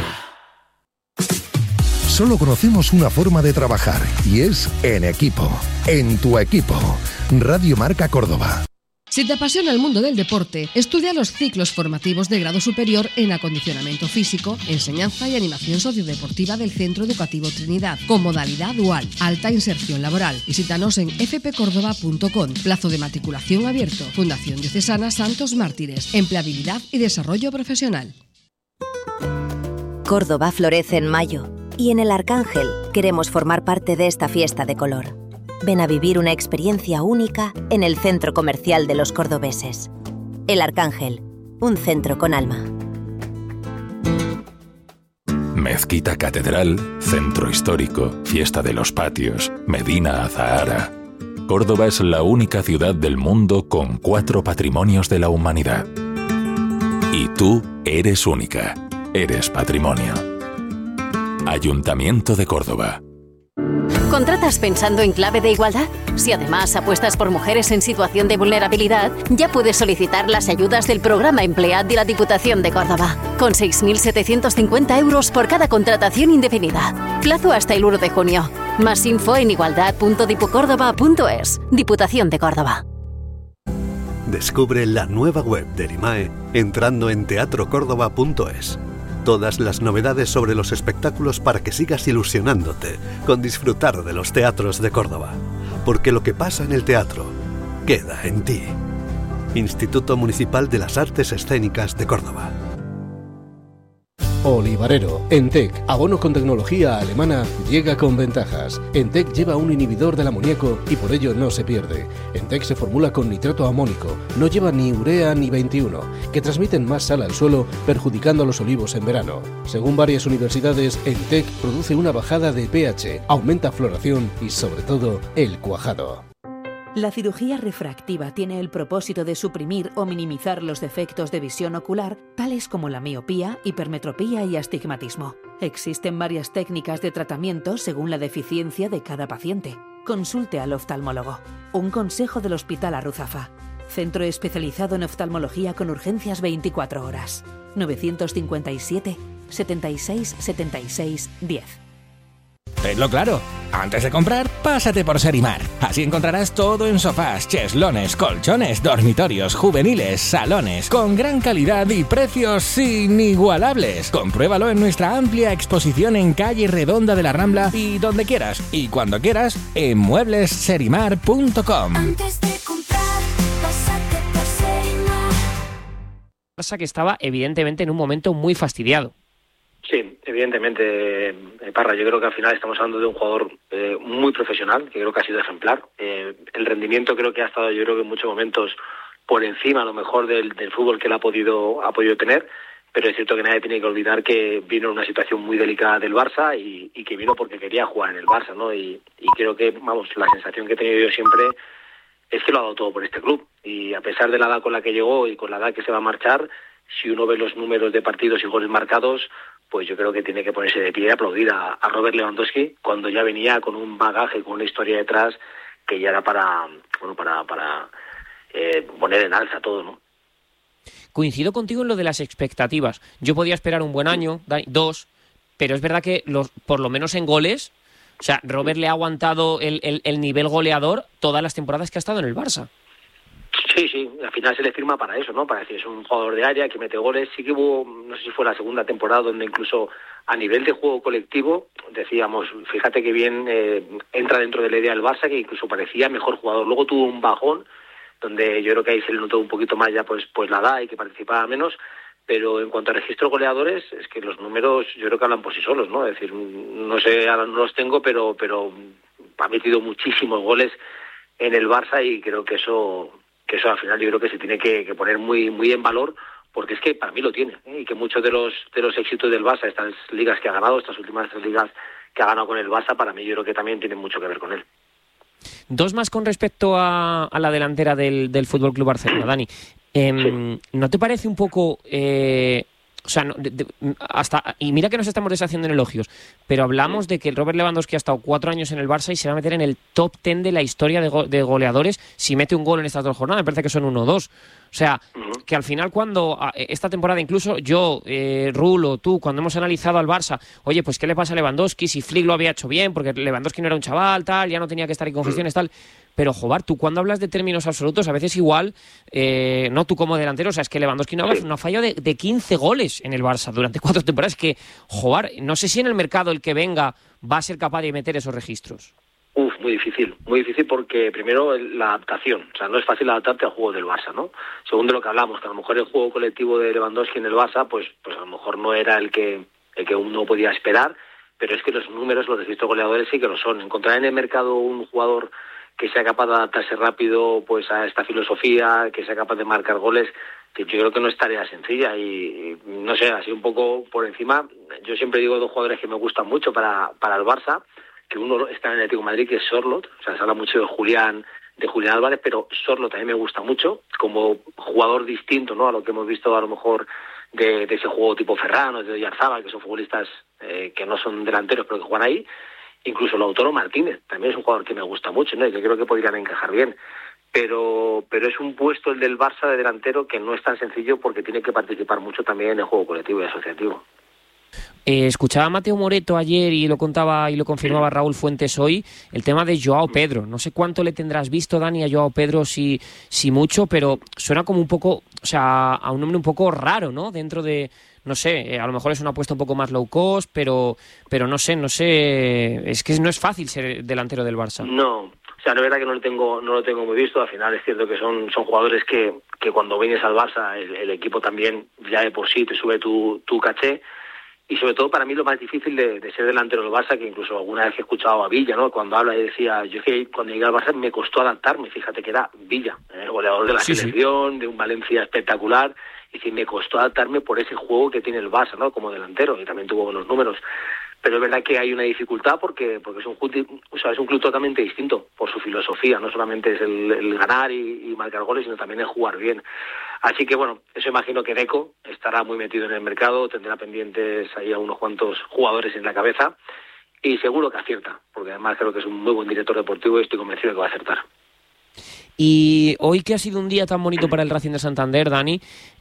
Solo conocemos una forma de trabajar y es en equipo. En tu equipo. Radio Marca Córdoba.
Si te apasiona el mundo del deporte, estudia los ciclos formativos de grado superior en acondicionamiento físico, enseñanza y animación sociodeportiva del Centro Educativo Trinidad, con modalidad dual, alta inserción laboral. Visítanos en fpcórdoba.com. Plazo de matriculación abierto. Fundación Diocesana Santos Mártires. Empleabilidad y desarrollo profesional.
Córdoba florece en mayo y en el Arcángel queremos formar parte de esta fiesta de color. Ven a vivir una experiencia única en el Centro Comercial de los Cordobeses. El Arcángel, un centro con alma.
Mezquita Catedral, Centro Histórico, Fiesta de los Patios, Medina Azahara. Córdoba es la única ciudad del mundo con 4 patrimonios de la humanidad. Y tú eres única, eres patrimonio. Ayuntamiento de Córdoba.
¿Contratas pensando en clave de igualdad? Si además apuestas por mujeres en situación de vulnerabilidad, ya puedes solicitar las ayudas del programa Emplead de la Diputación de Córdoba, con 6.750 euros por cada contratación indefinida. Plazo hasta el 1 de junio. Más info en igualdad.dipucórdoba.es. Diputación de Córdoba.
Descubre la nueva web del IMAE entrando en teatrocórdoba.es. Todas las novedades sobre los espectáculos para que sigas ilusionándote con disfrutar de los teatros de Córdoba. Porque lo que pasa en el teatro queda en ti. Instituto Municipal de las Artes Escénicas de Córdoba.
Olivarero. Entec, abono con tecnología alemana, llega con ventajas. Entec lleva un inhibidor del amoníaco y por ello no se pierde. Entec se formula con nitrato amónico, no lleva ni urea ni 21, que transmiten más sal al suelo, perjudicando a los olivos en verano. Según varias universidades, Entec produce una bajada de pH, aumenta floración y sobre todo el cuajado.
La cirugía refractiva tiene el propósito de suprimir o minimizar los defectos de visión ocular, tales como la miopía, hipermetropía y astigmatismo. Existen varias técnicas de tratamiento según la deficiencia de cada paciente. Consulte al oftalmólogo. Un consejo del Hospital Arruzafa. Centro especializado en oftalmología con urgencias 24 horas. 957 76 76 10.
Tenlo claro, antes de comprar, pásate por Serimar. Así encontrarás todo en sofás, cheslaones, colchones, dormitorios, juveniles, salones, con gran calidad y precios inigualables. Compruébalo en nuestra amplia exposición en calle Redonda de la Rambla y donde quieras y cuando quieras en mueblesserimar.com.
Antes de comprar, pásate por Serimar.
Barça que estaba evidentemente en un momento muy fastidiado.
Sí, evidentemente, Parra, yo creo que al final estamos hablando de un jugador muy profesional, que creo que ha sido ejemplar. El rendimiento creo que ha estado, yo creo que en muchos momentos por encima a lo mejor del fútbol que él ha podido tener. pero es cierto que nadie tiene que olvidar que vino en una situación muy delicada del Barça y que vino porque quería jugar en el Barça, ¿no? Y creo que, vamos, la sensación que he tenido yo siempre es que lo ha dado todo por este club. Y a pesar de la edad con la que llegó y con la edad que se va a marchar, si uno ve los números de partidos y goles marcados, pues yo creo que tiene que ponerse de pie y aplaudir a Robert Lewandowski cuando ya venía con un bagaje, con una historia detrás que ya era para poner en alza todo, ¿no?
Coincido contigo en lo de las expectativas. Yo podía esperar un buen año, 2, pero es verdad que por lo menos en goles, o sea, Robert le ha aguantado el nivel goleador todas las temporadas que ha estado en el Barça.
Sí, al final se le firma para eso, ¿no? Para decir, es un jugador de área que mete goles. Sí que hubo, no sé si fue la segunda temporada, donde incluso a nivel de juego colectivo decíamos, fíjate que bien entra dentro de la idea del Barça, que incluso parecía mejor jugador. Luego tuvo un bajón, donde yo creo que ahí se le notó un poquito más ya pues la edad y que participaba menos, pero en cuanto a registro goleadores, es que los números yo creo que hablan por sí solos, ¿no? Es decir, no sé, ahora no los tengo, pero ha metido muchísimos goles en el Barça y creo que eso al final yo creo que se tiene que poner muy muy en valor, porque es que para mí lo tiene, ¿eh? Y que muchos de los éxitos del Barça, estas ligas que ha ganado, estas últimas 3 ligas que ha ganado con el Barça, para mí yo creo que también tienen mucho que ver con él.
2 más con respecto a la delantera del FC Barcelona, Dani. ¿No te parece un poco... o sea, y mira que nos estamos deshaciendo en elogios, pero hablamos de que el Robert Lewandowski ha estado 4 años en el Barça y se va a meter en el top 10 de la historia de goleadores si mete un gol en estas 2 jornadas? Me parece que son 1 o 2. O sea, que al final cuando esta temporada, incluso yo, Rulo, tú, cuando hemos analizado al Barça, oye, pues ¿qué le pasa a Lewandowski? Si Flick lo había hecho bien, porque Lewandowski no era un chaval, tal, ya no tenía que estar ahí con gestiones, tal... Pero, Jobar, tú cuando hablas de términos absolutos, a veces igual, no tú como delantero, o sea, es que Lewandowski no ha fallado de 15 goles en el Barça durante 4 temporadas, que, Jobar, no sé si en el mercado el que venga va a ser capaz de meter esos registros.
Muy difícil porque primero la adaptación, o sea, no es fácil adaptarte al juego del Barça, ¿no? Segundo, lo que hablamos, que a lo mejor el juego colectivo de Lewandowski en el Barça, pues a lo mejor no era el que uno podía esperar, pero es que los números, los registros goleadores sí que lo son. Encontrar en el mercado un jugador que sea capaz de adaptarse rápido pues a esta filosofía, que sea capaz de marcar goles, que yo creo que no es tarea sencilla y no sé, así un poco por encima, yo siempre digo 2 jugadores que me gustan mucho para el Barça, que uno está en el Atlético de Madrid, que es Sorloth, o sea, se habla mucho de Julián Álvarez, pero Sorloth también me gusta mucho, como jugador distinto, ¿no?, a lo que hemos visto a lo mejor de ese juego tipo Ferran, de Oyarzábal, que son futbolistas que no son delanteros pero que juegan ahí. Incluso Lautaro Martínez también es un jugador que me gusta mucho, ¿no?, y que creo que podrían encajar bien. Pero es un puesto el del Barça de delantero que no es tan sencillo porque tiene que participar mucho también en el juego colectivo y asociativo.
Escuchaba a Mateo Moreto ayer y lo contaba y lo confirmaba Raúl Fuentes hoy, el tema de Joao Pedro. No sé cuánto le tendrás visto, Dani, a Joao Pedro, si mucho, pero suena como un poco, o sea, a un nombre un poco raro, ¿no? Dentro de, no sé, a lo mejor es una apuesta un poco más low cost, pero no sé, es que no es fácil ser delantero del Barça.
No, o sea, la verdad que no lo tengo muy visto. Al final es cierto que son jugadores que cuando vienes al Barça el equipo también ya de por sí te sube tu caché. Y sobre todo para mí lo más difícil de ser delantero del Barça, que incluso alguna vez que he escuchado a Villa, ¿no?, cuando habla y decía, yo que cuando llegué al Barça me costó adaptarme, fíjate que era Villa, el goleador de la selección, de un Valencia espectacular, y sí, me costó adaptarme por ese juego que tiene el Barça, ¿no?, como delantero, y también tuvo buenos números. Pero es verdad que hay una dificultad porque es un club totalmente distinto por su filosofía, no solamente es el ganar y marcar goles, sino también el jugar bien. Así que bueno, eso imagino que Deco estará muy metido en el mercado, tendrá pendientes ahí a unos cuantos jugadores en la cabeza y seguro que acierta, porque además creo que es un muy buen director deportivo y estoy convencido de que va a acertar.
Y hoy que ha sido un día tan bonito para el Racing de Santander, Dani,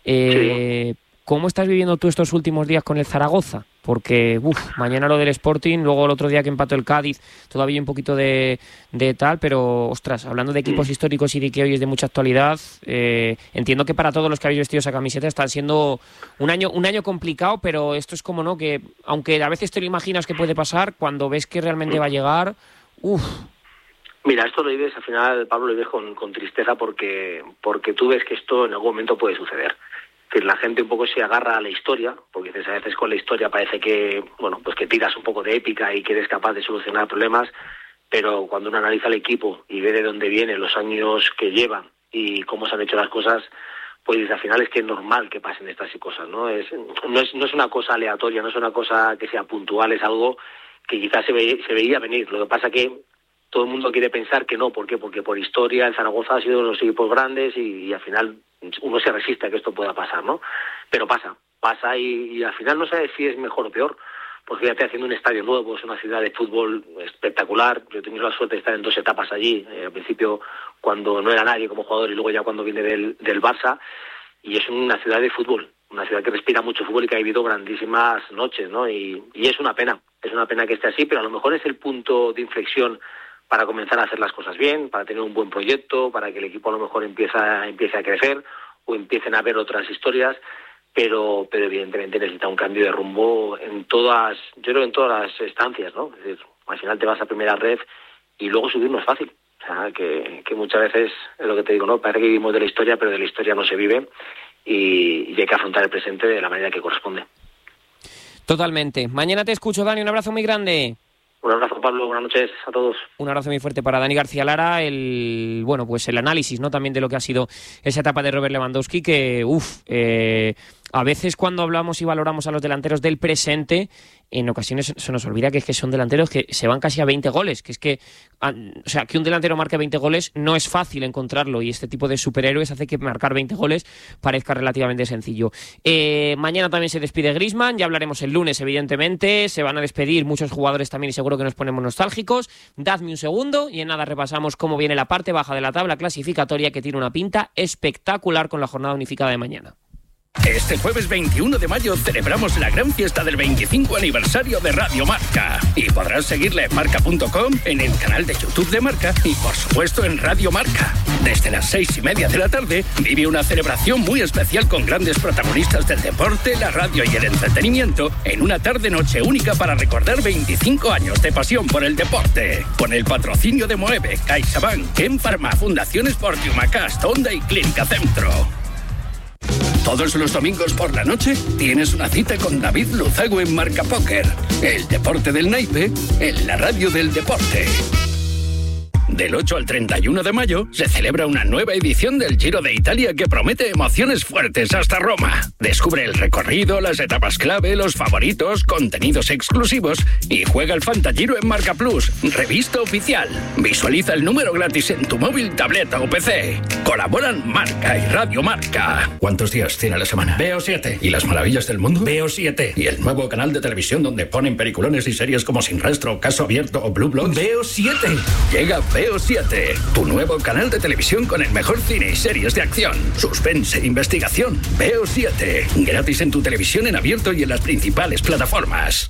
¿cómo estás viviendo tú estos últimos días con el Zaragoza? Porque, mañana lo del Sporting, luego el otro día que empató el Cádiz, todavía un poquito de tal, pero, ostras, hablando de equipos históricos y de que hoy es de mucha actualidad, entiendo que para todos los que habéis vestido esa camiseta está siendo un año complicado, pero esto es como, ¿no?, que aunque a veces te lo imaginas que puede pasar, cuando ves que realmente va a llegar,
Mira, esto lo vives, al final, Pablo, lo vives con tristeza porque tú ves que esto en algún momento puede suceder. Que la gente un poco se agarra a la historia, porque a veces con la historia parece que, bueno, pues que tiras un poco de épica y que eres capaz de solucionar problemas, pero cuando uno analiza el equipo y ve de dónde viene, los años que llevan y cómo se han hecho las cosas, pues al final es que es normal que pasen estas cosas, ¿no? No es una cosa aleatoria, no es una cosa que sea puntual, es algo que quizás se veía venir. Lo que pasa que todo el mundo quiere pensar que no. ¿Por qué? Porque por historia el Zaragoza ha sido uno de los equipos grandes y al final uno se resiste a que esto pueda pasar, ¿no? Pero pasa y al final no sabes si es mejor o peor, porque ya te haciendo un estadio nuevo, es una ciudad de fútbol espectacular. Yo he tenido la suerte de estar en 2 etapas allí, al principio cuando no era nadie como jugador y luego ya cuando vine del Barça, y es una ciudad de fútbol, una ciudad que respira mucho fútbol y que ha vivido grandísimas noches, ¿no? Y es una pena que esté así, pero a lo mejor es el punto de inflexión para comenzar a hacer las cosas bien, para tener un buen proyecto, para que el equipo a lo mejor empiece a crecer o empiecen a haber otras historias, pero evidentemente necesita un cambio de rumbo en todas las estancias, ¿no? Es decir, al final te vas a primera red y luego subir no es fácil. O sea, que muchas veces es lo que te digo, ¿no? Parece que vivimos de la historia, pero de la historia no se vive y hay que afrontar el presente de la manera que corresponde.
Totalmente. Mañana te escucho, Dani. Un abrazo muy grande.
Un abrazo, Pablo. Buenas noches a todos.
Un abrazo muy fuerte para Dani García Lara. El análisis, ¿no? También de lo que ha sido esa etapa de Robert Lewandowski, que a veces cuando hablamos y valoramos a los delanteros del presente, en ocasiones se nos olvida que es que son delanteros que se van casi a 20 goles, que es que, que un delantero marque 20 goles no es fácil encontrarlo, y este tipo de superhéroes hace que marcar 20 goles parezca relativamente sencillo. Mañana también se despide Griezmann, ya hablaremos el lunes, evidentemente, se van a despedir muchos jugadores también y seguro que nos ponemos nostálgicos. Dadme un segundo y en nada repasamos cómo viene la parte baja de la tabla clasificatoria, que tiene una pinta espectacular con la jornada unificada de mañana.
Este jueves 21 de mayo celebramos la gran fiesta del 25 aniversario de Radio Marca. Y podrás seguirla en marca.com, en el canal de YouTube de Marca y, por supuesto, en Radio Marca. Desde las 6:30 de la tarde vive una celebración muy especial con grandes protagonistas del deporte, la radio y el entretenimiento en una tarde-noche única para recordar 25 años de pasión por el deporte. Con el patrocinio de Moeve, CaixaBank, Ken Pharma, Fundación Sportium, Acast, Honda y Clínica Centro. Todos los domingos por la noche tienes una cita con David Luzago en Marca Póker. El deporte del naipe en la radio del deporte. Del 8 al 31 de mayo se celebra una nueva edición del Giro de Italia que promete emociones fuertes hasta Roma. Descubre el recorrido, las etapas clave, los favoritos, contenidos exclusivos y juega el Fantagiro en Marca Plus, revista oficial. Visualiza el número gratis en tu móvil, tableta o PC. Colaboran Marca y Radio Marca. ¿Cuántos días tiene la semana? Veo 7. ¿Y las maravillas del mundo? Veo 7. ¿Y el nuevo canal de televisión donde ponen peliculones y series como Sin Rastro, Caso Abierto o Blue Bloods? Veo 7. Llega Veo 7, tu nuevo canal de televisión con el mejor cine y series de acción, suspense e investigación. Veo 7, gratis en tu televisión en abierto y en las principales plataformas.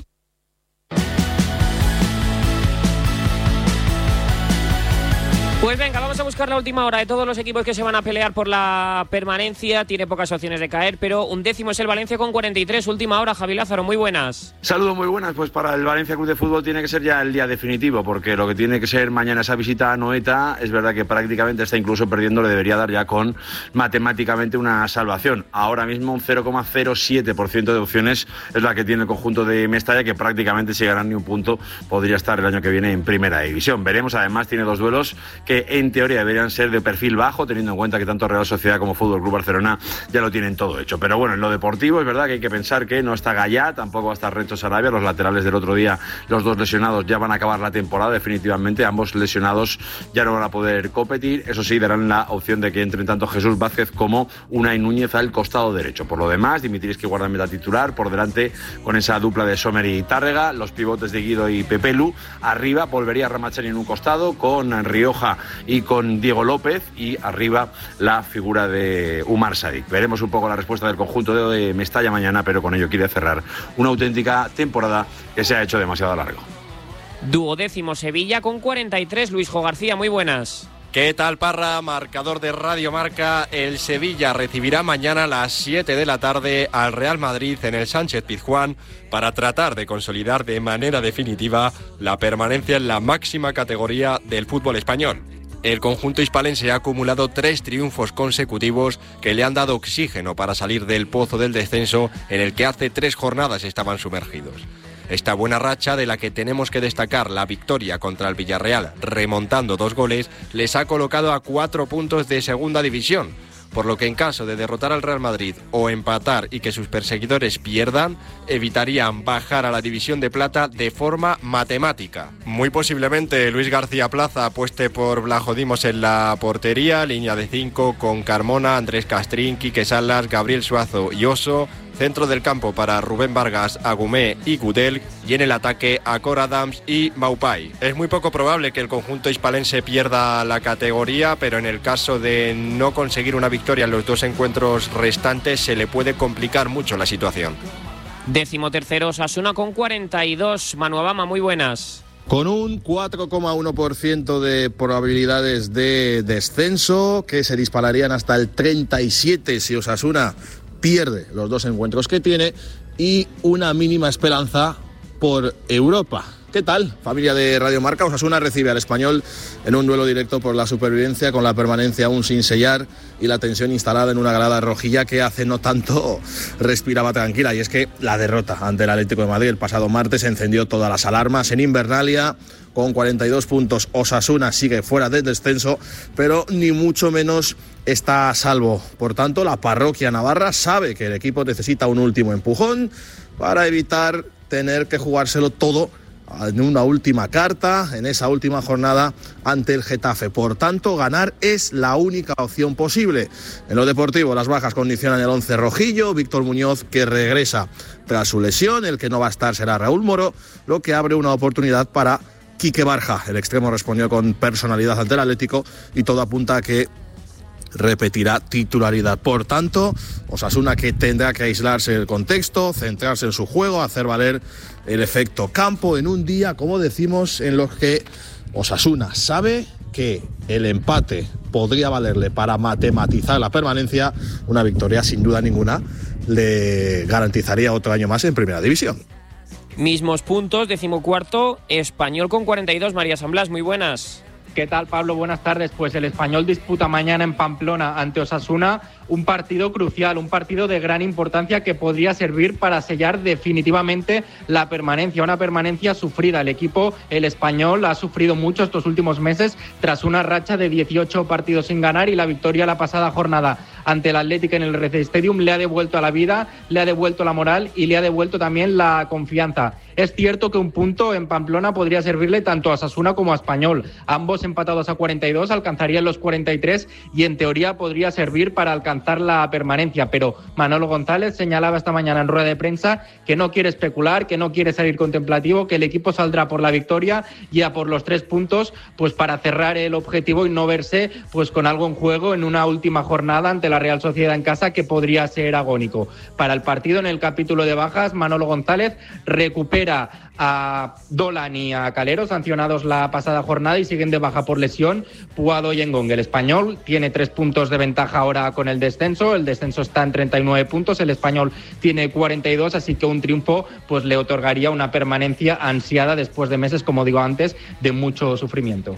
Pues venga, vamos a buscar la última hora de todos los equipos que se van a pelear por la permanencia. Tiene pocas opciones de caer, pero 11º es el Valencia con 43. Última hora, Javi Lázaro, muy buenas.
Saludos, muy buenas. Pues para el Valencia Club de Fútbol tiene que ser ya el día definitivo, porque lo que tiene que ser mañana esa visita a Anoeta, es verdad que prácticamente está incluso perdiendo, le debería dar ya con matemáticamente una salvación. Ahora mismo un 0,07% de opciones es la que tiene el conjunto de Mestalla, que prácticamente si ganan ni un punto podría estar el año que viene en primera división. Veremos, además tiene 2 duelos que en teoría deberían ser de perfil bajo, teniendo en cuenta que tanto Real Sociedad como Fútbol Club Barcelona ya lo tienen todo hecho. Pero bueno, en lo deportivo es verdad que hay que pensar que no está Gallá, tampoco va a estar Renzo Sarabia, los laterales del otro día, los 2 lesionados ya van a acabar la temporada definitivamente, ambos lesionados ya no van a poder competir. Eso sí, darán la opción de que entren tanto Jesús Vázquez como Unai Núñez al costado derecho. Por lo demás, Dimitris guardameta titular, por delante con esa dupla de Sommer y Tárrega, los pivotes de Guido y Pepelu, arriba volvería Ramachani en un costado con Rioja y con Diego López, y arriba la figura de Umar Sadik. Veremos un poco la respuesta del conjunto de Mestalla mañana, pero con ello quiere cerrar una auténtica temporada que se ha hecho demasiado largo.
12º Sevilla con 43. Luisjo García, muy buenas.
¿Qué tal, Parra? Marcador de Radio Marca. El Sevilla recibirá mañana a las 7 de la tarde al Real Madrid en el Sánchez-Pizjuán para tratar de consolidar de manera definitiva la permanencia en la máxima categoría del fútbol español. El conjunto hispalense ha acumulado 3 triunfos consecutivos que le han dado oxígeno para salir del pozo del descenso en el que hace 3 jornadas estaban sumergidos. Esta buena racha, de la que tenemos que destacar la victoria contra el Villarreal remontando 2 goles, les ha colocado a 4 puntos de segunda división, por lo que en caso de derrotar al Real Madrid o empatar y que sus perseguidores pierdan, evitarían bajar a la división de plata de forma matemática. Muy posiblemente Luis García Plaza apueste por Vlajo Dimos en la portería, línea de 5 con Carmona, Andrés Castrín, Quique Salas, Gabriel Suazo y Oso, centro del campo para Rubén Vargas, Agumé y Gudel, y en el ataque Acor Adams y Maupay. Es muy poco probable que el conjunto hispalense pierda la categoría, pero en el caso de no conseguir una victoria en los 2 encuentros restantes se le puede complicar mucho la situación.
13º Osasuna con 42. Manu Abama, muy buenas.
Con un 4,1% de probabilidades de descenso, que se dispararían hasta el 37 si Osasuna pierde los 2 encuentros que tiene, y una mínima esperanza por Europa. ¿Qué tal, familia de Radio Marca? Osasuna recibe al Español en un duelo directo por la supervivencia, con la permanencia aún sin sellar y la tensión instalada en una grada rojilla que hace no tanto respiraba tranquila. Y es que la derrota ante el Atlético de Madrid el pasado martes encendió todas las alarmas. En Invernalia, con 42 puntos, Osasuna sigue fuera del descenso, pero ni mucho menos está a salvo. Por tanto, la parroquia navarra sabe que el equipo necesita un último empujón para evitar tener que jugárselo todo en una última carta, en esa última jornada ante el Getafe. Por tanto, ganar es la única opción posible. En lo deportivo, las bajas condicionan el 11 rojillo. Víctor Muñoz, que regresa tras su lesión, el que no va a estar será Raúl Moro, lo que abre una oportunidad para Quique Barja. El extremo respondió con personalidad ante el Atlético y todo apunta a que repetirá titularidad. Por tanto, Osasuna, que tendrá que aislarse del contexto, centrarse en su juego, hacer valer el efecto campo en un día, como decimos, en los que Osasuna sabe que el empate podría valerle para matematizar la permanencia. Una victoria, sin duda ninguna, le garantizaría otro año más en Primera División.
Mismos puntos, 14º, Español con 42. María San Blas, muy buenas.
¿Qué tal, Pablo? Buenas tardes. Pues el Español disputa mañana en Pamplona ante Osasuna un partido crucial, un partido de gran importancia que podría servir para sellar definitivamente la permanencia, una permanencia sufrida. El equipo, el Español, ha sufrido mucho estos últimos meses tras una racha de 18 partidos sin ganar, y la victoria la pasada jornada ante el Athletic en el RC Stadium le ha devuelto a la vida, le ha devuelto la moral y le ha devuelto también la confianza. Es cierto que un punto en Pamplona podría servirle tanto a Osasuna como a Español. Ambos empatados a 42 alcanzarían los 43 y en teoría podría servir para alcanzar la permanencia, pero Manolo González señalaba esta mañana en rueda de prensa que no quiere especular, que no quiere salir contemplativo, que el equipo saldrá por la victoria y a por los 3 puntos, pues para cerrar el objetivo y no verse pues con algo en juego en una última jornada ante la Real Sociedad en casa, que podría ser agónico. Para el partido, en el capítulo de bajas, Manolo González recupera a Dolan y a Calero, sancionados la pasada jornada y siguen de baja por lesión Puado y Engong. El Español tiene 3 puntos de ventaja ahora con el descenso está en 39 puntos, el Español tiene 42, así que un triunfo pues le otorgaría una permanencia ansiada después de meses, como digo antes, de mucho sufrimiento.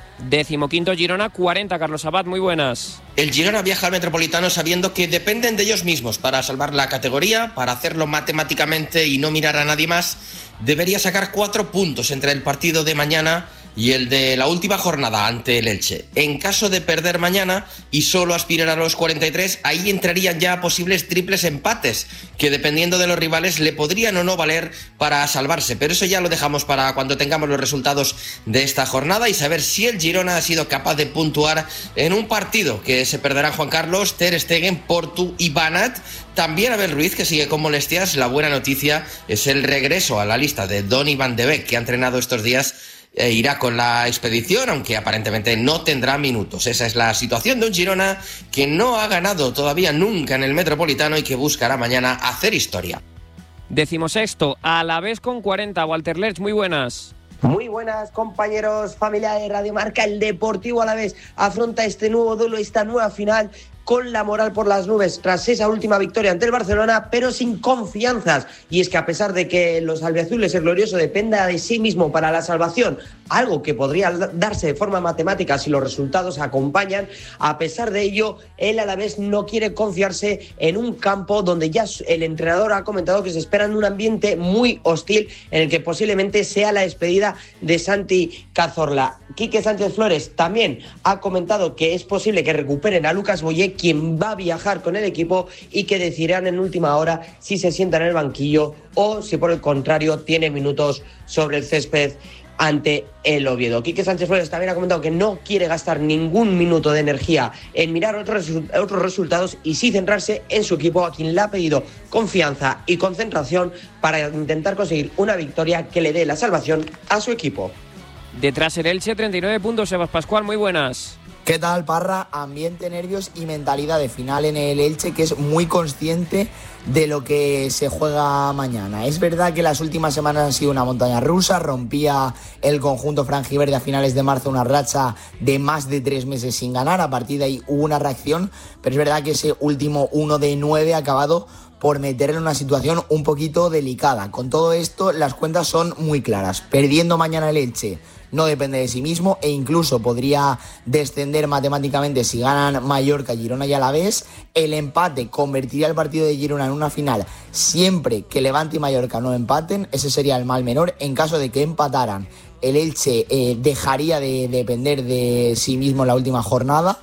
15º Girona, 40. Carlos Abad, muy buenas.
El Girona viaja al Metropolitano sabiendo que dependen de ellos mismos para salvar la categoría, para hacerlo matemáticamente y no mirar a nadie más. Debería sacar 4 puntos entre el partido de mañana y el de la última jornada ante el Elche. En caso de perder mañana y solo aspirar a los 43, ahí entrarían ya posibles triples empates, que dependiendo de los rivales le podrían o no valer para salvarse. Pero eso ya lo dejamos para cuando tengamos los resultados de esta jornada y saber si el Girona ha sido capaz de puntuar en un partido que se perderán Juan Carlos, Ter Stegen, Portu y Banat. También Abel Ruiz, que sigue con molestias. La buena noticia es el regreso a la lista de Donny van de Beek, que ha entrenado estos días. Irá con la expedición, aunque aparentemente no tendrá minutos. Esa es la situación de un Girona que no ha ganado todavía nunca en el Metropolitano y que buscará mañana hacer historia.
16º, Alavés con 40. Walter Lerch, muy buenas.
Muy buenas, compañeros, familia de Radio Marca. El Deportivo Alavés afronta este nuevo duelo, esta nueva final, con la moral por las nubes tras esa última victoria ante el Barcelona, pero sin confianzas. Y es que a pesar de que los albiazules, el glorioso, dependa de sí mismo para la salvación algo que podría darse de forma matemática si los resultados acompañan. A pesar de ello, el Alavés no quiere confiarse en un campo donde ya el entrenador ha comentado que se espera en un ambiente muy hostil, en el que posiblemente sea la despedida de Santi Cazorla. Quique Sánchez Flores también ha comentado que es posible que recuperen a Lucas Boyé, quien va a viajar con el equipo, y que decidirán en última hora si se sienta en el banquillo o si por el contrario tiene minutos sobre el césped ante el Oviedo. Quique Sánchez Flores también ha comentado que no quiere gastar ningún minuto de energía en mirar otros resultados y sí centrarse en su equipo, a quien le ha pedido confianza y concentración para intentar conseguir una victoria que le dé la salvación a su equipo.
Detrás el Elche, 39 puntos. Sebas Pascual, muy buenas.
¿Qué tal, Parra? Ambiente, nervios y mentalidad de final en el Elche, que es muy consciente de lo que se juega mañana. Es verdad que las últimas semanas han sido una montaña rusa. Rompía el conjunto franjiverde a finales de marzo una racha de más de 3 meses sin ganar. A partir de ahí hubo una reacción, pero es verdad que ese último 1 de 9 ha acabado por meterle en una situación un poquito delicada. Con todo esto, las cuentas son muy claras. Perdiendo mañana el Elche no depende de sí mismo e incluso podría descender matemáticamente si ganan Mallorca, Girona y Alavés. El empate convertiría el partido de Girona en una final siempre que Levante y Mallorca no empaten. Ese sería el mal menor. En caso de que empataran, el Elche dejaría de depender de sí mismo en la última jornada.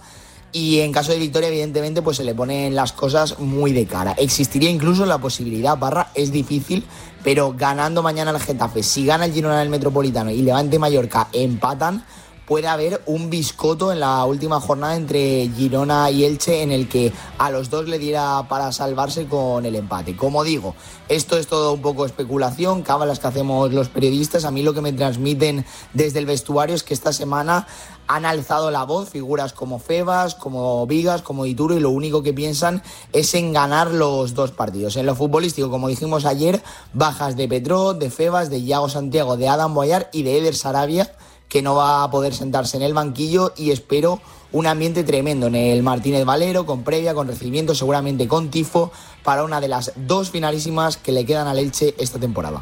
Y en caso de victoria, evidentemente, pues se le ponen las cosas muy de cara. Existiría incluso la posibilidad, Parra, es difícil, pero ganando mañana el Getafe, si gana el Girona en el Metropolitano y Levante y Mallorca empatan, puede haber un biscoto en la última jornada entre Girona y Elche, en el que a los dos le diera para salvarse con el empate. Como digo, esto es todo un poco especulación, cábalas que hacemos los periodistas. A mí lo que me transmiten desde el vestuario es que esta semana han alzado la voz figuras como Febas, como Vigas, como Dituro, y lo único que piensan es en ganar los dos partidos. En lo futbolístico, como dijimos ayer, bajas de Petrot, de Febas, de Iago Santiago, de Adam Boyar y de Eder Sarabia, que no va a poder sentarse en el banquillo, y espero un ambiente tremendo en el Martínez Valero, con previa, con recibimiento, seguramente con tifo, para una de las dos finalísimas que le quedan al Elche esta temporada.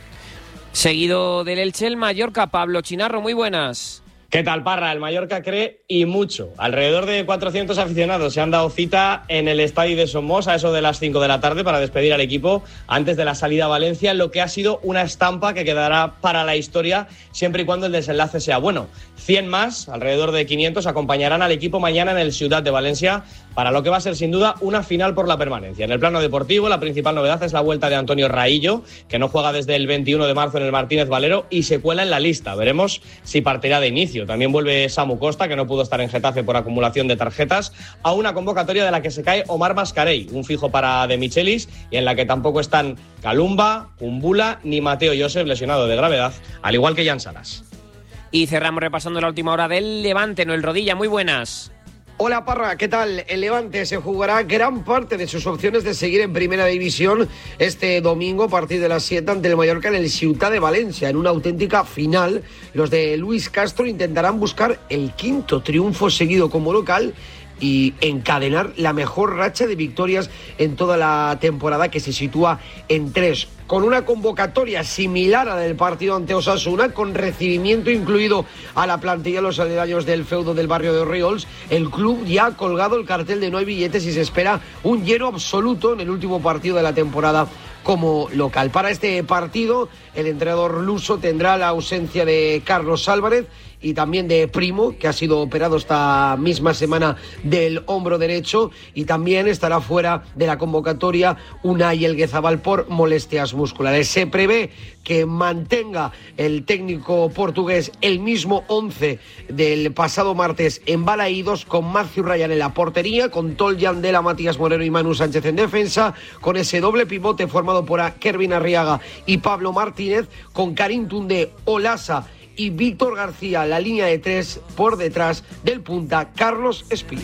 Seguido del Elche, el Mallorca. Pablo Chinarro, muy buenas.
¿Qué tal, Parra? El Mallorca cree y mucho. Alrededor de 400 aficionados se han dado cita en el estadio de Somos a eso de las 5 de la tarde para despedir al equipo antes de la salida a Valencia, lo que ha sido una estampa que quedará para la historia siempre y cuando el desenlace sea bueno. 100 más, alrededor de 500, acompañarán al equipo mañana en el Ciutat de Valencia para lo que va a ser sin duda una final por la permanencia. En el plano deportivo, la principal novedad es la vuelta de Antonio Raillo, que no juega desde el 21 de marzo en el Martínez Valero y se cuela en la lista. Veremos si partirá de inicio. También vuelve Samu Costa, que no pudo estar en Getafe por acumulación de tarjetas, a una convocatoria de la que se cae Omar Mascarell, un fijo para De Michelis, y en la que tampoco están Calumba, Kumbula ni Mateo Josep, lesionado de gravedad, al igual que Jan Salas.
Y cerramos repasando la última hora del Levante, Noel Rodilla, muy buenas.
Hola, Parra, ¿qué tal? El Levante se jugará gran parte de sus opciones de seguir en Primera División este domingo a partir de las 7 ante el Mallorca en el Ciutat de Valencia. En una auténtica final, los de Luis Castro intentarán buscar el 5º triunfo seguido como local y encadenar la mejor racha de victorias en toda la temporada, que se sitúa en 3. Con una convocatoria similar a la del partido ante Osasuna, con recibimiento incluido a la plantilla de los aledaños del feudo del barrio de Orriols, el club ya ha colgado el cartel de no hay billetes y se espera un lleno absoluto en el último partido de la temporada como local. Para este partido, el entrenador luso tendrá la ausencia de Carlos Álvarez y también de Primo, que ha sido operado esta misma semana del hombro derecho, y también estará fuera de la convocatoria Unai Elguezabal por molestias musculares. Se prevé que mantenga el técnico portugués el mismo 11 del pasado martes en Balaídos, con Matthew Ryan en la portería, con Tol Yandela, Matías Moreno y Manu Sánchez en defensa, con ese doble pivote formado por Kervin Arriaga y Pablo Martínez, con Karim Toundé, Olasa y Víctor García, la línea de 3 por detrás del punta Carlos Espí.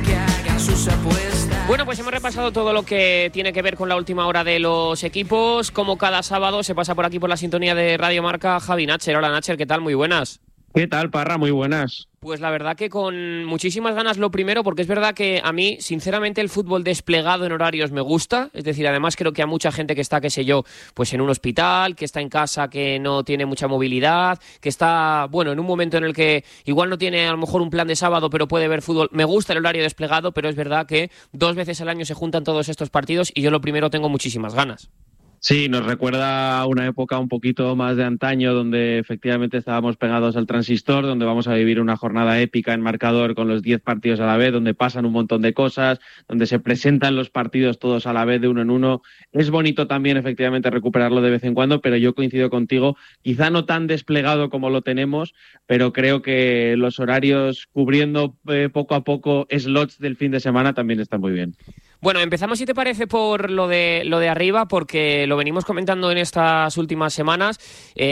Bueno, pues hemos repasado todo lo que tiene que ver con la última hora de los equipos. Como cada sábado se pasa por aquí por la sintonía de Radio Marca Javi Nacher. Hola, Nacher, ¿qué tal? Muy buenas.
¿Qué tal, Parra? Muy buenas.
Pues la verdad que con muchísimas ganas lo primero, porque es verdad que a mí, sinceramente, el fútbol desplegado en horarios me gusta. Es decir, además creo que a mucha gente que está, qué sé yo, pues en un hospital, que está en casa, que no tiene mucha movilidad, que está, bueno, en un momento en el que igual no tiene a lo mejor un plan de sábado, pero puede ver fútbol. Me gusta el horario desplegado, pero es verdad que 2 veces al año se juntan todos estos partidos y yo lo primero tengo muchísimas ganas.
Sí, nos recuerda a una época un poquito más de antaño donde efectivamente estábamos pegados al transistor, donde vamos a vivir una jornada épica en marcador con los 10 partidos a la vez, donde pasan un montón de cosas, donde se presentan los partidos todos a la vez de uno en uno. Es bonito también efectivamente recuperarlo de vez en cuando, pero yo coincido contigo, quizá no tan desplegado como lo tenemos, pero creo que los horarios cubriendo poco a poco slots del fin de semana también están muy bien.
Bueno, empezamos, si te parece, por lo de arriba, porque lo venimos comentando en estas últimas semanas.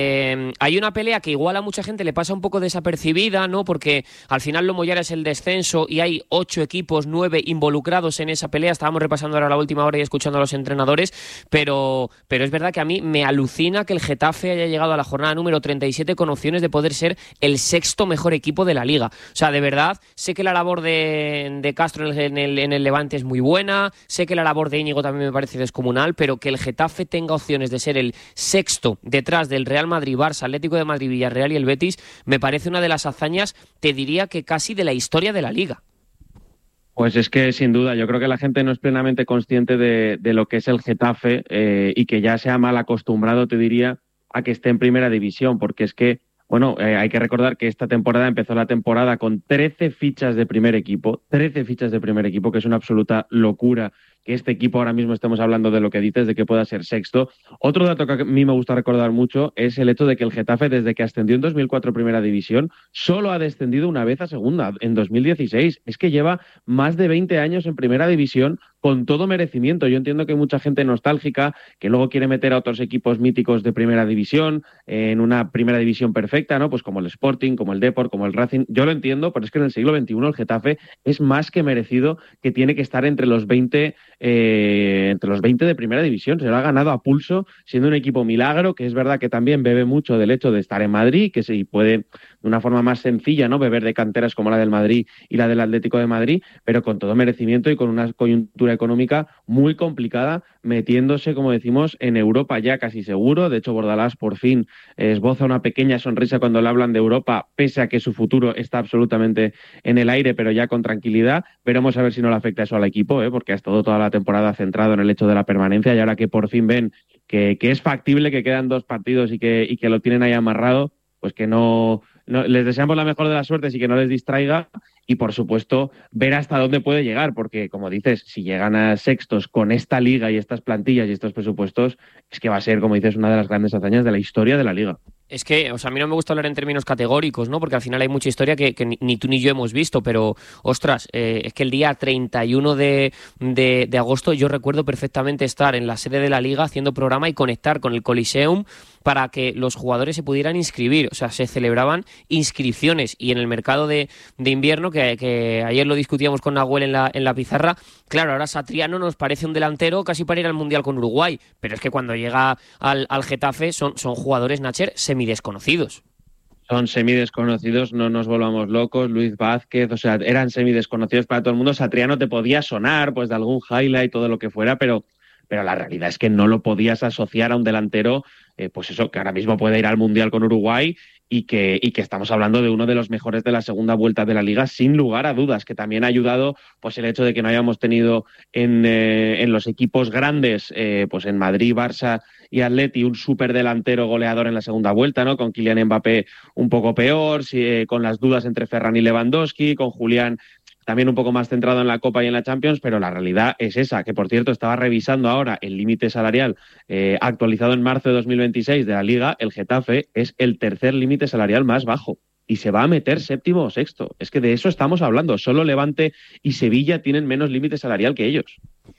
Hay una pelea que igual a mucha gente le pasa un poco desapercibida, ¿no? Porque al final lo mollar es el descenso y hay 8 equipos, 9 involucrados en esa pelea. Estábamos repasando ahora la última hora y escuchando a los entrenadores, pero es verdad que a mí me alucina que el Getafe haya llegado a la jornada número 37 con opciones de poder ser el 6º mejor equipo de la Liga. O sea, de verdad, sé que la labor de Castro en el Levante es muy buena. Sé que la labor de Íñigo también me parece descomunal, pero que el Getafe tenga opciones de ser el 6º detrás del Real Madrid, Barça, Atlético de Madrid, Villarreal y el Betis, me parece una de las hazañas, te diría que casi de la historia de la Liga.
Pues es que sin duda, yo creo que la gente no es plenamente consciente de lo que es el Getafe y que ya se ha mal acostumbrado, te diría, a que esté en primera división, porque es que bueno, hay que recordar que esta temporada empezó la temporada con 13 fichas de primer equipo, que es una absoluta locura que este equipo ahora mismo estemos hablando de lo que dices, de que pueda ser 6º. Otro dato que a mí me gusta recordar mucho es el hecho de que el Getafe, desde que ascendió en 2004 a Primera División, solo ha descendido una vez a Segunda, en 2016. Es que lleva más de 20 años en Primera División con todo merecimiento. Yo entiendo que hay mucha gente nostálgica que luego quiere meter a otros equipos míticos de Primera División en una Primera División perfecta, ¿no? Pues como el Sporting, como el Depor, como el Racing. Yo lo entiendo, pero es que en el siglo XXI el Getafe es más que merecido que tiene que estar entre los 20 de Primera División. Se lo ha ganado a pulso, siendo un equipo milagro, que es verdad que también bebe mucho del hecho de estar en Madrid, que se puede de una forma más sencilla, ¿no?, beber de canteras como la del Madrid y la del Atlético de Madrid, pero con todo merecimiento y con una coyuntura económica muy complicada, metiéndose, como decimos, en Europa ya casi seguro. De hecho, Bordalás por fin esboza una pequeña sonrisa cuando le hablan de Europa, pese a que su futuro está absolutamente en el aire, pero ya con tranquilidad. Veremos a ver si no le afecta eso al equipo, porque ha estado toda la temporada centrado en el hecho de la permanencia, y ahora que por fin ven que es factible, que quedan 2 partidos y que lo tienen ahí amarrado, pues que no les deseamos la mejor de las suertes y que no les distraiga, y por supuesto ver hasta dónde puede llegar, porque como dices, si llegan a 6º con esta liga y estas plantillas y estos presupuestos, es que va a ser, como dices, una de las grandes hazañas de la historia de la liga.
Es que, o sea, a mí no me gusta hablar en términos categóricos, ¿no? Porque al final hay mucha historia que ni tú ni yo hemos visto, pero, ostras, es que el día 31 de agosto yo recuerdo perfectamente estar en la sede de la Liga haciendo programa y conectar con el Coliseum para que los jugadores se pudieran inscribir. O sea, se celebraban inscripciones, y en el mercado de invierno, que ayer lo discutíamos con Nahuel en la pizarra, claro, ahora Satriano nos parece un delantero casi para ir al Mundial con Uruguay, pero es que cuando llega al Getafe son jugadores, Nacher, semidesconocidos.
Son semidesconocidos, no nos volvamos locos. Luis Vázquez, o sea, eran semidesconocidos para todo el mundo. Satriano te podía sonar pues de algún highlight, todo lo que fuera, pero la realidad es que no lo podías asociar a un delantero, pues eso, que ahora mismo puede ir al Mundial con Uruguay y que estamos hablando de uno de los mejores de la segunda vuelta de la Liga, sin lugar a dudas, que también ha ayudado pues el hecho de que no hayamos tenido en los equipos grandes, pues en Madrid, Barça y Atleti, un superdelantero goleador en la segunda vuelta, ¿no? Con Kylian Mbappé un poco peor, con las dudas entre Ferran y Lewandowski, con Julián también un poco más centrado en la Copa y en la Champions, pero la realidad es esa, que por cierto estaba revisando ahora el límite salarial actualizado en marzo de 2026 de la Liga. El Getafe es el 3er límite salarial más bajo y se va a meter 7º o 6º. Es que de eso estamos hablando. Solo Levante y Sevilla tienen menos límite salarial que ellos.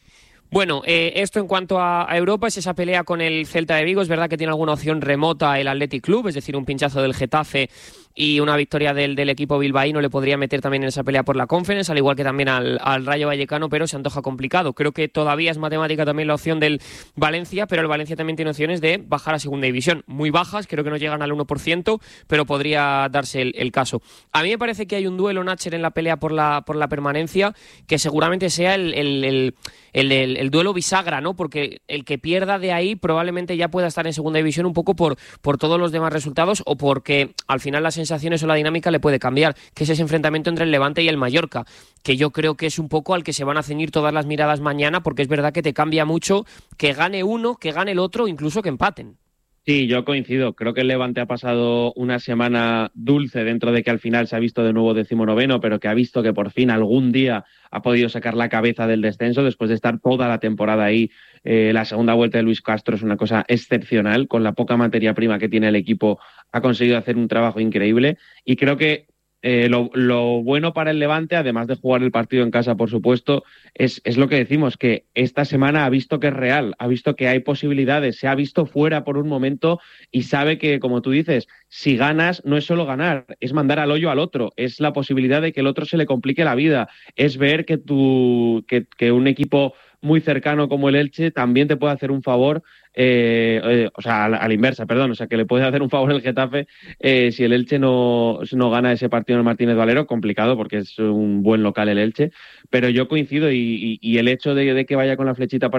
Bueno, esto en cuanto a Europa es esa pelea con el Celta de Vigo. Es verdad que tiene alguna opción remota el Athletic Club, es decir, un pinchazo del Getafe y una victoria del equipo bilbaíno le podría meter también en esa pelea por la Conference, al igual que también al Rayo Vallecano, pero se antoja complicado. Creo que todavía es matemática también la opción del Valencia, pero el Valencia también tiene opciones de bajar a segunda división. Muy bajas, creo que no llegan al 1%, pero podría darse el caso. A mí me parece que hay un duelo, Nacher, en la pelea por la permanencia, que seguramente sea el duelo bisagra, ¿no? Porque el que pierda de ahí probablemente ya pueda estar en segunda división un poco por todos los demás resultados o porque al final las sensaciones o la dinámica le puede cambiar, que es ese enfrentamiento entre el Levante y el Mallorca, que yo creo que es un poco al que se van a ceñir todas las miradas mañana, porque es verdad que te cambia mucho que gane uno, que gane el otro, incluso que empaten.
Sí, yo coincido. Creo que el Levante ha pasado una semana dulce dentro de que al final se ha visto de nuevo 19º, pero que ha visto que por fin algún día ha podido sacar la cabeza del descenso después de estar toda la temporada ahí. La segunda vuelta de Luis Castro es una cosa excepcional. Con la poca materia prima que tiene el equipo ha conseguido hacer un trabajo increíble y creo que lo bueno para el Levante, además de jugar el partido en casa, por supuesto, es lo que decimos, que esta semana ha visto que es real, ha visto que hay posibilidades, se ha visto fuera por un momento y sabe que, como tú dices, si ganas no es solo ganar, es mandar al hoyo al otro, es la posibilidad de que el otro se le complique la vida, es ver que un equipo muy cercano como el Elche también te puede hacer un favor, o sea, a la inversa, perdón, o sea, que le puede hacer un favor el Getafe si el Elche no gana ese partido en el Martínez Valero, complicado porque es un buen local el Elche, pero yo coincido y el hecho de que vaya con la flechita para